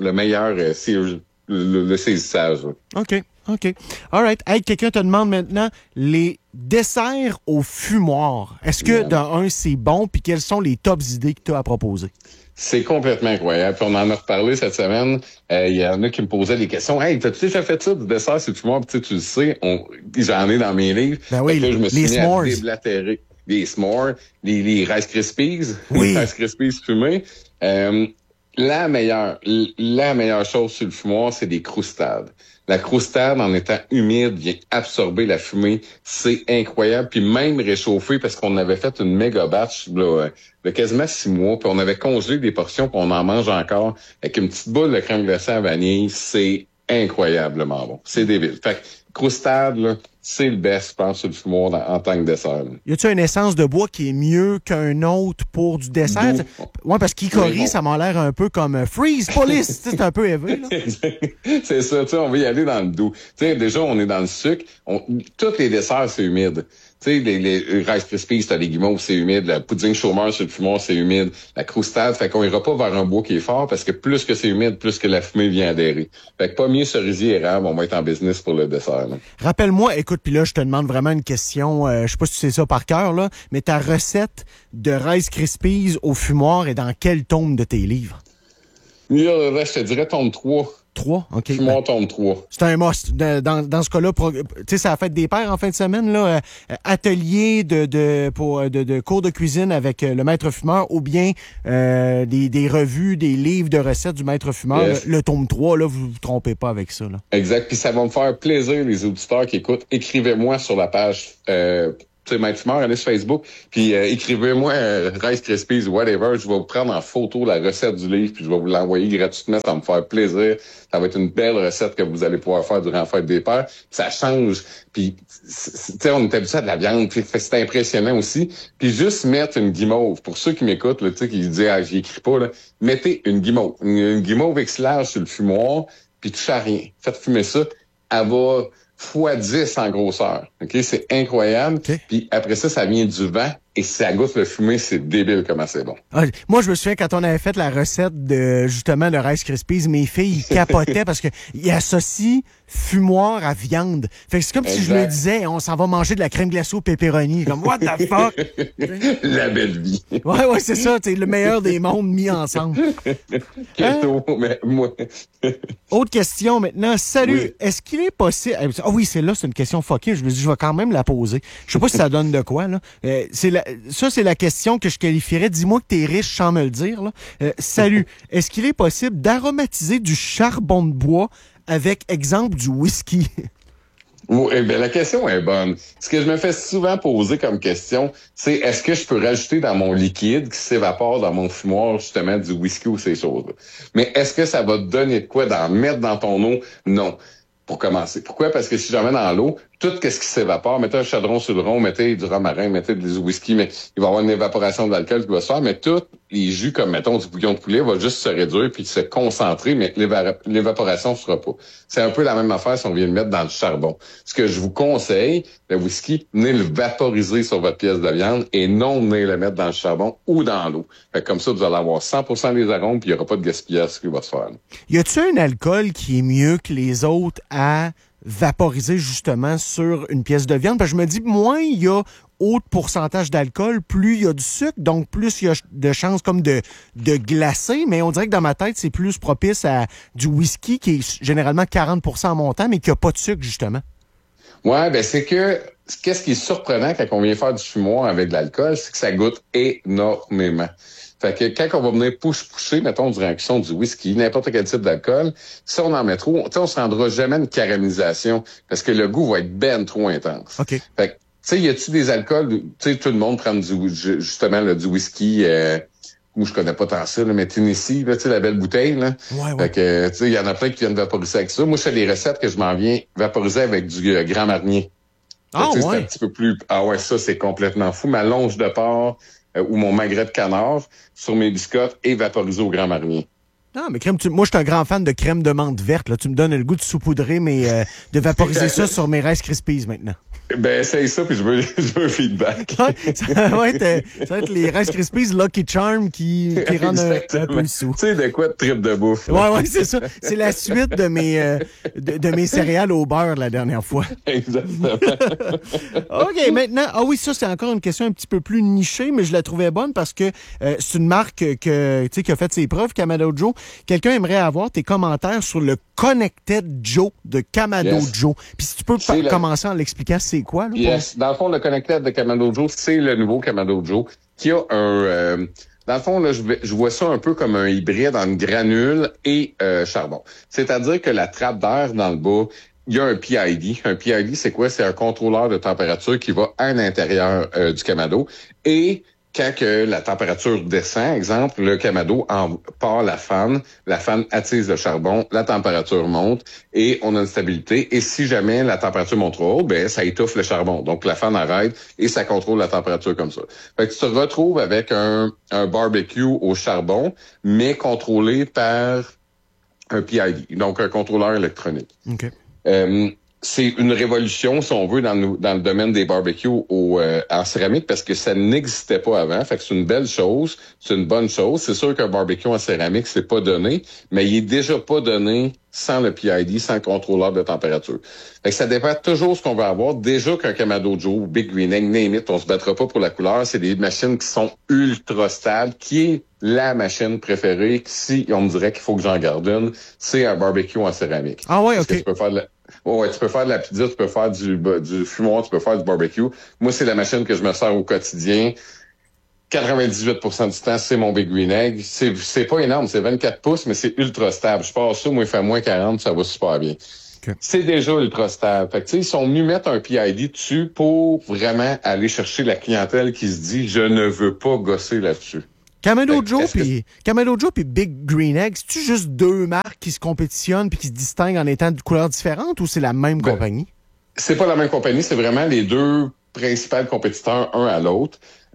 saisissage. OK. All right. Hey, quelqu'un te demande maintenant les desserts au fumoir. Est-ce que, d'un, c'est bon? Puis quelles sont les tops idées que tu as à proposer? C'est complètement incroyable. Puis on en a reparlé cette semaine. Il y en a qui me posaient des questions. Hey, t'as-tu déjà fait ça du dessert, c'est fumoir? Puis tu le sais, j'en ai dans mes livres. Ben oui, là, je me suis mis s'mores. à déblatérer. Les s'mores, les Rice Krispies, oui. Les Rice Krispies fumés. La meilleure chose sur le fumoir, c'est des croustades. La croustade, en étant humide, vient absorber la fumée. C'est incroyable. Puis même réchauffer, parce qu'on avait fait une méga batch là, de quasiment 6 mois, puis on avait congelé des portions, puis on en mange encore. Avec une petite boule de crème glacée à vanille, c'est incroyablement bon. C'est débile. Fait que croustade, là, c'est le best, je pense, sur le fumoir en tant que dessert. Là. Y a-t-il une essence de bois qui est mieux qu'un autre pour du dessert? Ouais, parce qu'Hickory, ça m'a l'air un peu comme Freeze Police. C'est un peu élevé, là. C'est ça, tu sais, on va y aller dans le doux. Tu sais, déjà, on est dans le sucre. Tous les desserts, c'est humide. Tu sais, les Rice Krispies, t'as les guimauves, c'est humide. La pudding chômeur sur le fumoir, c'est humide. La croustade, fait qu'on ira pas vers un bois qui est fort parce que plus que c'est humide, plus que la fumée vient adhérer. Fait que pommier, cerisier, érable, on va être en business pour le dessert. Là. Rappelle-moi, écoute, puis là, je te demande vraiment une question. Je sais pas si tu sais ça par cœur, là, mais ta recette de Rice Krispies au fumoir est dans quel tome de tes livres? Là, je te dirais tome 3. 3? OK. Fumoir tome 3. C'est un must. Dans ce cas-là, tu sais, ça a fait des pairs en fin de semaine, là. Atelier de cours de cuisine avec le maître fumeur ou bien des revues, des livres de recettes du maître fumeur. Yes. Le tome 3, là, vous vous trompez pas avec ça, là. Exact. Puis ça va me faire plaisir, les auditeurs qui écoutent. Écrivez-moi sur la page Maître Fumeur, allez sur Facebook, puis écrivez-moi Rice Krispies ou whatever, je vais vous prendre en photo la recette du livre, puis je vais vous l'envoyer gratuitement, ça va me faire plaisir. Ça va être une belle recette que vous allez pouvoir faire durant la fête des pères. Puis ça change, puis tu sais, on est habitué à de la viande, puis c'est impressionnant aussi. Puis juste mettre une guimauve, pour ceux qui m'écoutent, là, tu sais, qui disent « Ah, j'y écris pas », là, mettez une guimauve. Une guimauve X-large sur le fumoir, puis touchez à rien. Faites fumer ça, elle va x10 en grosseur. OK? C'est incroyable. Okay. Puis après ça vient du vent et ça goûte le fumé, c'est débile comment c'est bon. Ah, moi, je me souviens quand on avait fait la recette de Rice Krispies, mes filles ils capotaient parce que ils associent fumoir à viande. Fait que c'est comme si je me disais, on s'en va manger de la crème glacée au pepperoni. Comme, what the fuck? La belle vie. Ouais, c'est ça. C'est le meilleur des mondes mis ensemble. Mais moi... Autre question maintenant. Salut. Oui. Est-ce qu'il est possible... Ah oui, c'est une question fuckée. Je me dis, je vais quand même la poser. Je sais pas si ça donne de quoi, là. Ça, c'est la question que je qualifierais. Dis-moi que t'es riche sans me le dire, là. Salut. Est-ce qu'il est possible d'aromatiser du charbon de bois avec, exemple, du whisky? Oui, bien, la question est bonne. Ce que je me fais souvent poser comme question, c'est est-ce que je peux rajouter dans mon liquide qui s'évapore dans mon fumoir, justement, du whisky ou ces choses-là? Mais est-ce que ça va te donner de quoi d'en mettre dans ton eau? Non. Pour commencer. Pourquoi? Parce que si j'en mets dans l'eau, tout ce qui s'évapore, mettez un chadron sur le rond, mettez du romarin, mettez du whisky, mais il va y avoir une évaporation de l'alcool qui va se faire, mais tous les jus, comme mettons du bouillon de poulet, va juste se réduire puis se concentrer, mais l'évaporation ne sera pas. C'est un peu la même affaire si on vient le mettre dans le charbon. Ce que je vous conseille, le whisky, venez le vaporiser sur votre pièce de viande et non venez le mettre dans le charbon ou dans l'eau. Fait que comme ça, vous allez avoir 100% des arômes puis il n'y aura pas de gaspillage qui va se faire. Y a-t-il un alcool qui est mieux que les autres à vaporiser justement sur une pièce de viande? Parce que je me dis, moins il y a haut pourcentage d'alcool, plus il y a du sucre, donc plus il y a de chances comme de glacer, mais on dirait que dans ma tête, c'est plus propice à du whisky qui est généralement 40% en montant, mais qui n'a pas de sucre, justement. Ouais, ben c'est que qu'est-ce qui est surprenant quand on vient faire du fumoir avec de l'alcool, c'est que ça goûte énormément. Fait que quand on va venir pousser, mettons, durant la cuisson du whisky, n'importe quel type d'alcool, si on en met trop, on se rendra jamais une caramélisation parce que le goût va être ben trop intense. OK. Fait que, tu sais, y a-tu des alcools, tu sais, tout le monde prend du whisky, où je connais pas tant ça, là, mais Tennessee, là, tu sais, la belle bouteille, là. Ouais. Fait que, tu sais, il y en a plein qui viennent vaporiser avec ça. Moi, je fais des recettes que je m'en viens vaporiser avec du Grand Marnier. Ah, ouais. C'est un petit peu plus, ça, c'est complètement fou. Ma longe de porc, ou mon magret de canard sur mes biscottes et vaporisé au Grand Marnier. Non, mais crème, moi, je suis un grand fan de crème de menthe verte. Là. Tu me donnes le goût de saupoudrer, mais de vaporiser ça sur mes Rice Krispies maintenant. Ben, essaye ça, puis je veux un feedback. Ouais, ça va être les Rice Krispies Lucky Charm qui rendent un peu le sou. Tu sais, de quoi de trip de bouffe. Ouais, c'est ça. C'est la suite de mes céréales au beurre la dernière fois. Exactement. OK, maintenant, ça, c'est encore une question un petit peu plus nichée, mais je la trouvais bonne parce que c'est une marque qui a fait ses preuves, Kamado Joe. Quelqu'un aimerait avoir tes commentaires sur le Connected Joe de Kamado Joe. Puis si tu peux commencer en l'expliquant, c'est quoi? Là, yes. Dans le fond, le Connected de Kamado Joe, c'est le nouveau Kamado Joe qui a un... dans le fond, là, je vois ça un peu comme un hybride en granule et charbon. C'est-à-dire que la trappe d'air dans le bas, il y a un PID. Un PID, c'est quoi? C'est un contrôleur de température qui va à l'intérieur du Kamado. Et quand que la température descend, exemple, le Kamado part la fan attise le charbon, la température monte et on a une stabilité. Et si jamais la température monte trop haut, ben ça étouffe le charbon. Donc la fan arrête et ça contrôle la température comme ça. Fait que tu te retrouves avec un barbecue au charbon, mais contrôlé par un PID, donc un contrôleur électronique. Okay. C'est une révolution, si on veut, dans le domaine des barbecues en céramique, parce que ça n'existait pas avant. Fait que c'est une belle chose, c'est une bonne chose. C'est sûr qu'un barbecue en céramique, c'est pas donné, mais il est déjà pas donné sans le PID, sans le contrôleur de température. Fait que ça dépend toujours de ce qu'on veut avoir. Déjà qu'un Kamado Joe, Big Green Egg, name it, on se battra pas pour la couleur. C'est des machines qui sont ultra stables, qui est la machine préférée. Si on me dirait qu'il faut que j'en garde une, c'est un barbecue en céramique. Ah ouais, OK. Tu peux faire tu peux faire de la pizza, tu peux faire du fumoir, tu peux faire du barbecue. Moi, c'est la machine que je me sers au quotidien. 98% du temps, c'est mon Big Green Egg. C'est pas énorme, c'est 24 pouces, mais c'est ultra stable. Je passe ça, moi, il fait moins 40, ça va super bien. Okay. C'est déjà ultra stable. Fait que, tu sais, ils sont venus mettre un PID dessus pour vraiment aller chercher la clientèle qui se dit « Je ne veux pas gosser là-dessus ». Kamado Joe puis Big Green Egg, c'est-tu juste deux marques qui se compétitionnent puis qui se distinguent en étant de couleurs différentes ou c'est la même compagnie? C'est pas la même compagnie, c'est vraiment les deux principaux compétiteurs un à l'autre.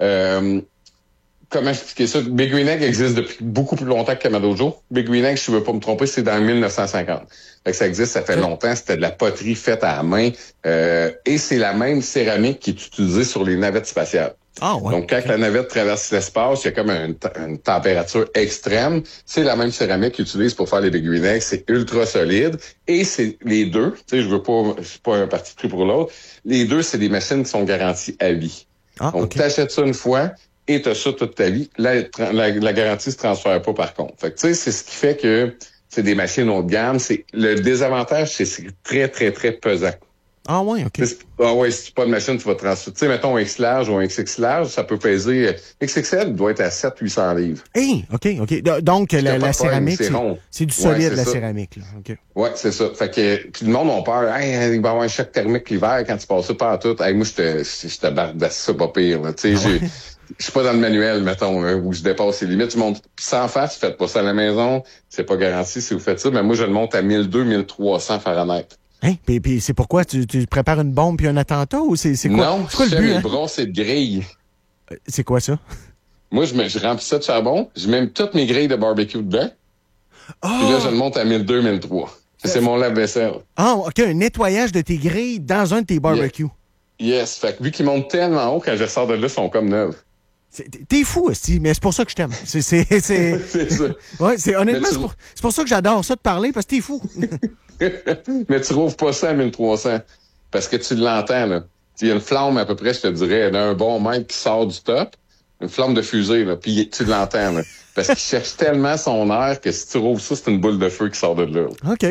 Comment expliquer ça? Big Green Egg existe depuis beaucoup plus longtemps que Kamado Joe. Big Green Egg, je ne veux pas me tromper, c'est dans 1950. Fait que ça existe, ça fait longtemps. C'était de la poterie faite à la main. Et c'est la même céramique qui est utilisée sur les navettes spatiales. Ah, ouais. Donc, quand la navette traverse l'espace, il y a comme une température extrême. C'est la même céramique qu'ils utilisent pour faire les Big Green Eggs. C'est ultra solide. Et c'est les deux. Tu sais, je suis pas un parti pris pour l'autre. Les deux, c'est des machines qui sont garanties à vie. Ah, donc, tu achètes ça une fois et tu as ça toute ta vie. La garantie se transfère pas par contre. Fait que, tu sais, c'est ce qui fait que c'est des machines haut de gamme. Le désavantage, c'est très, très, très pesant. Ah ouais, OK. Ah ouais, si tu n'as pas de machine, tu vas transférer. Tu sais, mettons un X large ou un XX large, ça peut peser... XXL doit être à 700-800 livres. Hey, OK. Donc, la céramique, c'est du solide, la céramique. Là. Okay. Ouais, c'est ça. Fait que tout le monde a peur. Hey, il va y avoir un choc thermique l'hiver quand tu passes ça par tout. Hey, moi, je te bardasse ça pas pire. Tu sais, je suis pas dans le manuel, mettons, où je dépasse les limites. Tu montes sans face, faites pas ça à la maison. C'est pas garanti si vous faites ça. Mais moi, je le monte à 1200-1300 Fahrenheit. Hein? Puis c'est pourquoi? Tu prépares une bombe puis un attentat ou c'est quoi? Non, c'est quoi le but? Mes brosses de grille. C'est quoi ça? Moi, je remplis ça de charbon, je mets toutes mes grilles de barbecue dedans. Oh! Puis là, je le monte à 1200-1300. C'est mon lave-vaisselle. Ah, OK, un nettoyage de tes grilles dans un de tes barbecues. Yes. Fait que vu qu'ils montent tellement haut, quand je sors de là, ils sont comme neufs. T'es fou, aussi, mais c'est pour ça que je t'aime. C'est ça. Ouais, honnêtement, c'est pour ça que j'adore ça de parler, parce que t'es fou. Mais tu trouves pas ça à 1300. Parce que tu l'entends, là. Il y a une flamme, à peu près, je te dirais, d'un bon mètre qui sort du top. Une flamme de fusée, là. Puis tu l'entends, là. Parce qu'il cherche tellement son air que si tu rouvres ça, c'est une boule de feu qui sort de là.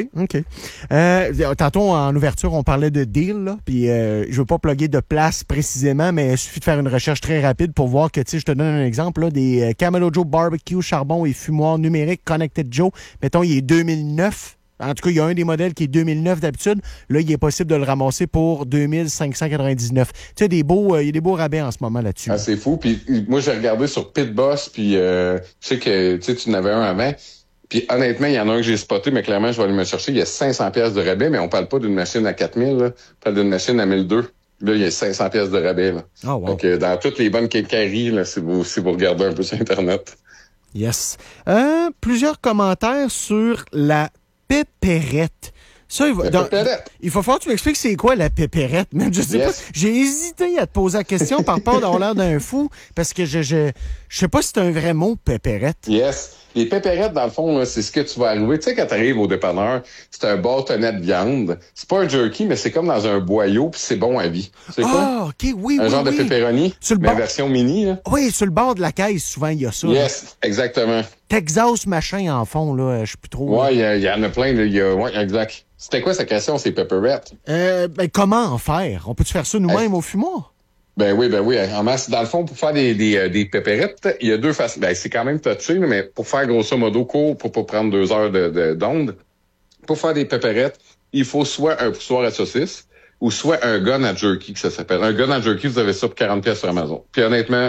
OK. Tantôt, en ouverture, on parlait de deal, là. Puis je veux pas plugger de place précisément, mais il suffit de faire une recherche très rapide pour voir que, tu sais, je te donne un exemple, là, des Kamado Joe Barbecue, charbon et fumoir numérique Connected Joe. Mettons, il est 2009. En tout cas, il y a un des modèles qui est 2009 d'habitude. Là, il est possible de le ramasser pour 2599. Tu sais, il y a des beaux rabais en ce moment là-dessus. Ah, c'est fou. Puis moi, j'ai regardé sur Pitboss, puis je sais que tu en avais un avant. Puis honnêtement, il y en a un que j'ai spoté, mais clairement, je vais aller me chercher. Il y a 500 pièces de rabais, mais on parle pas d'une machine à 4000, là. On parle d'une machine à 1200. Là, il y a 500 pièces de rabais, là. Oh, wow. Donc, dans toutes les bonnes quincailleries, là, si vous regardez un peu sur Internet. Yes. Plusieurs commentaires sur la pépérette. Ça, il faut falloir que tu m'expliques c'est quoi la pépérette, même. Je sais pas. J'ai hésité à te poser la question par peur d'avoir l'air d'un fou, parce que je sais pas si c'est un vrai mot, pépérette. Yes. Les pépérettes, dans le fond, là, c'est ce que tu vas arriver. Tu sais, quand tu arrives au dépanneur, c'est un bâtonnet de viande. C'est pas un jerky, mais c'est comme dans un boyau, puis c'est bon à vie. C'est quoi? OK, oui, un genre de pepperoni, mais version mini. Là. Oui, sur le bord de la caisse, souvent, il y a ça. Yes, là. Exactement. Texas machin en fond, là, je sais plus trop. Ouais, il y en a plein. Ouais, exact. C'était quoi sa question, ces pepperettes? Comment en faire? On peut-tu faire ça nous-mêmes au fumoir? Ben oui. En masse, dans le fond, pour faire des pépérettes, il y a deux façons. Ben, c'est quand même touché, mais pour faire grosso modo court, pour pas prendre 2 heures d'onde, pour faire des pépérettes, il faut soit un poussoir à saucisse ou soit un gun à jerky, que ça s'appelle. Un gun à jerky, vous avez ça pour 40$ sur Amazon. Puis honnêtement,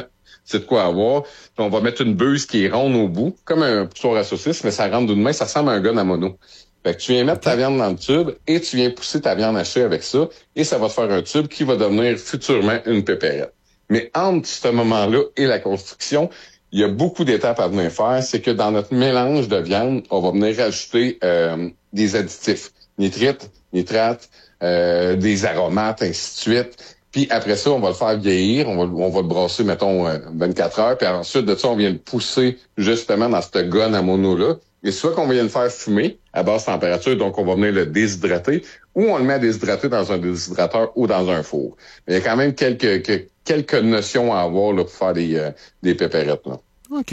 c'est de quoi avoir. Puis on va mettre une buse qui est ronde au bout, comme un poussoir à saucisse, mais ça rentre d'une main, ça ressemble à un gun à mono. Fait que tu viens mettre ta viande dans le tube et tu viens pousser ta viande hachée avec ça et ça va te faire un tube qui va devenir futurement une pépérette. Mais entre ce moment-là et la construction, il y a beaucoup d'étapes à venir faire. C'est que dans notre mélange de viande, on va venir rajouter des additifs, nitrites, nitrates, des aromates, ainsi de suite. Puis après ça, on va le faire vieillir, on va le brasser, mettons, 24 heures. Puis ensuite de ça, on vient le pousser justement dans cette gonne à mono-là. Et soit qu'on vient le faire fumer à basse température, donc on va venir le déshydrater, ou on le met à déshydrater dans un déshydrateur ou dans un four. Mais il y a quand même quelques notions à avoir là, pour faire des pépérettes. Là. OK.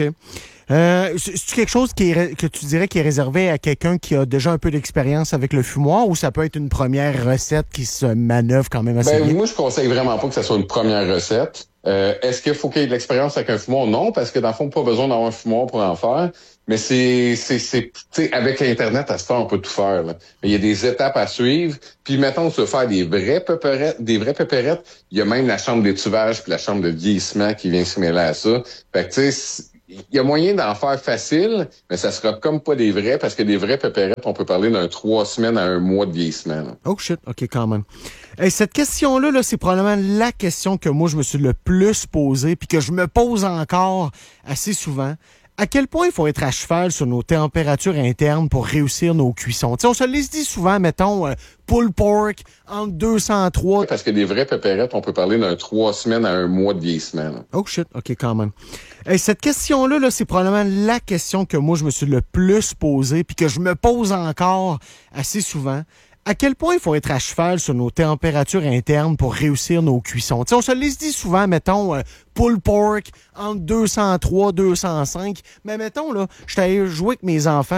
C'est quelque chose que tu dirais qui est réservé à quelqu'un qui a déjà un peu d'expérience avec le fumoir, ou ça peut être une première recette qui se manœuvre quand même assez bien? Moi, je conseille vraiment pas que ça soit une première recette. Est-ce qu'il faut qu'il y ait de l'expérience avec un fumoir? Non, parce que dans le fond, pas besoin d'avoir un fumoir pour en faire. Mais c'est avec Internet, à ce temps, on peut tout faire. Là. Mais il y a des étapes à suivre. Puis, mettons, tu veux faire des vraies pépérettes, il y a même la chambre d'étuvage puis la chambre de vieillissement qui vient se mêler à ça. Fait que, tu sais, il y a moyen d'en faire facile, mais ça sera comme pas des vrais, parce que des vraies pépérettes, on peut parler d'un 3 semaines à 1 mois de vieillissement. Là. Oh shit, OK, quand même. Hey, cette question-là, là, c'est probablement la question que moi, je me suis le plus posée, puis que je me pose encore assez souvent. À quel point il faut être à cheval sur nos températures internes pour réussir nos cuissons? T'sais, on se les dit souvent, mettons, pulled pork, entre 203... Parce que des vraies pépérettes, on peut parler d'un 3 semaines à 1 mois de vieillissement. Là. Oh shit, OK, quand même. Hey, cette question-là, là, c'est probablement la question que moi, je me suis le plus posée, puis que je me pose encore assez souvent. À quel point il faut être à cheval sur nos températures internes pour réussir nos cuissons? T'sais, on se les dit souvent, mettons, pulled pork, entre 203, 205. Mais mettons, là, je suis allé jouer avec mes enfants.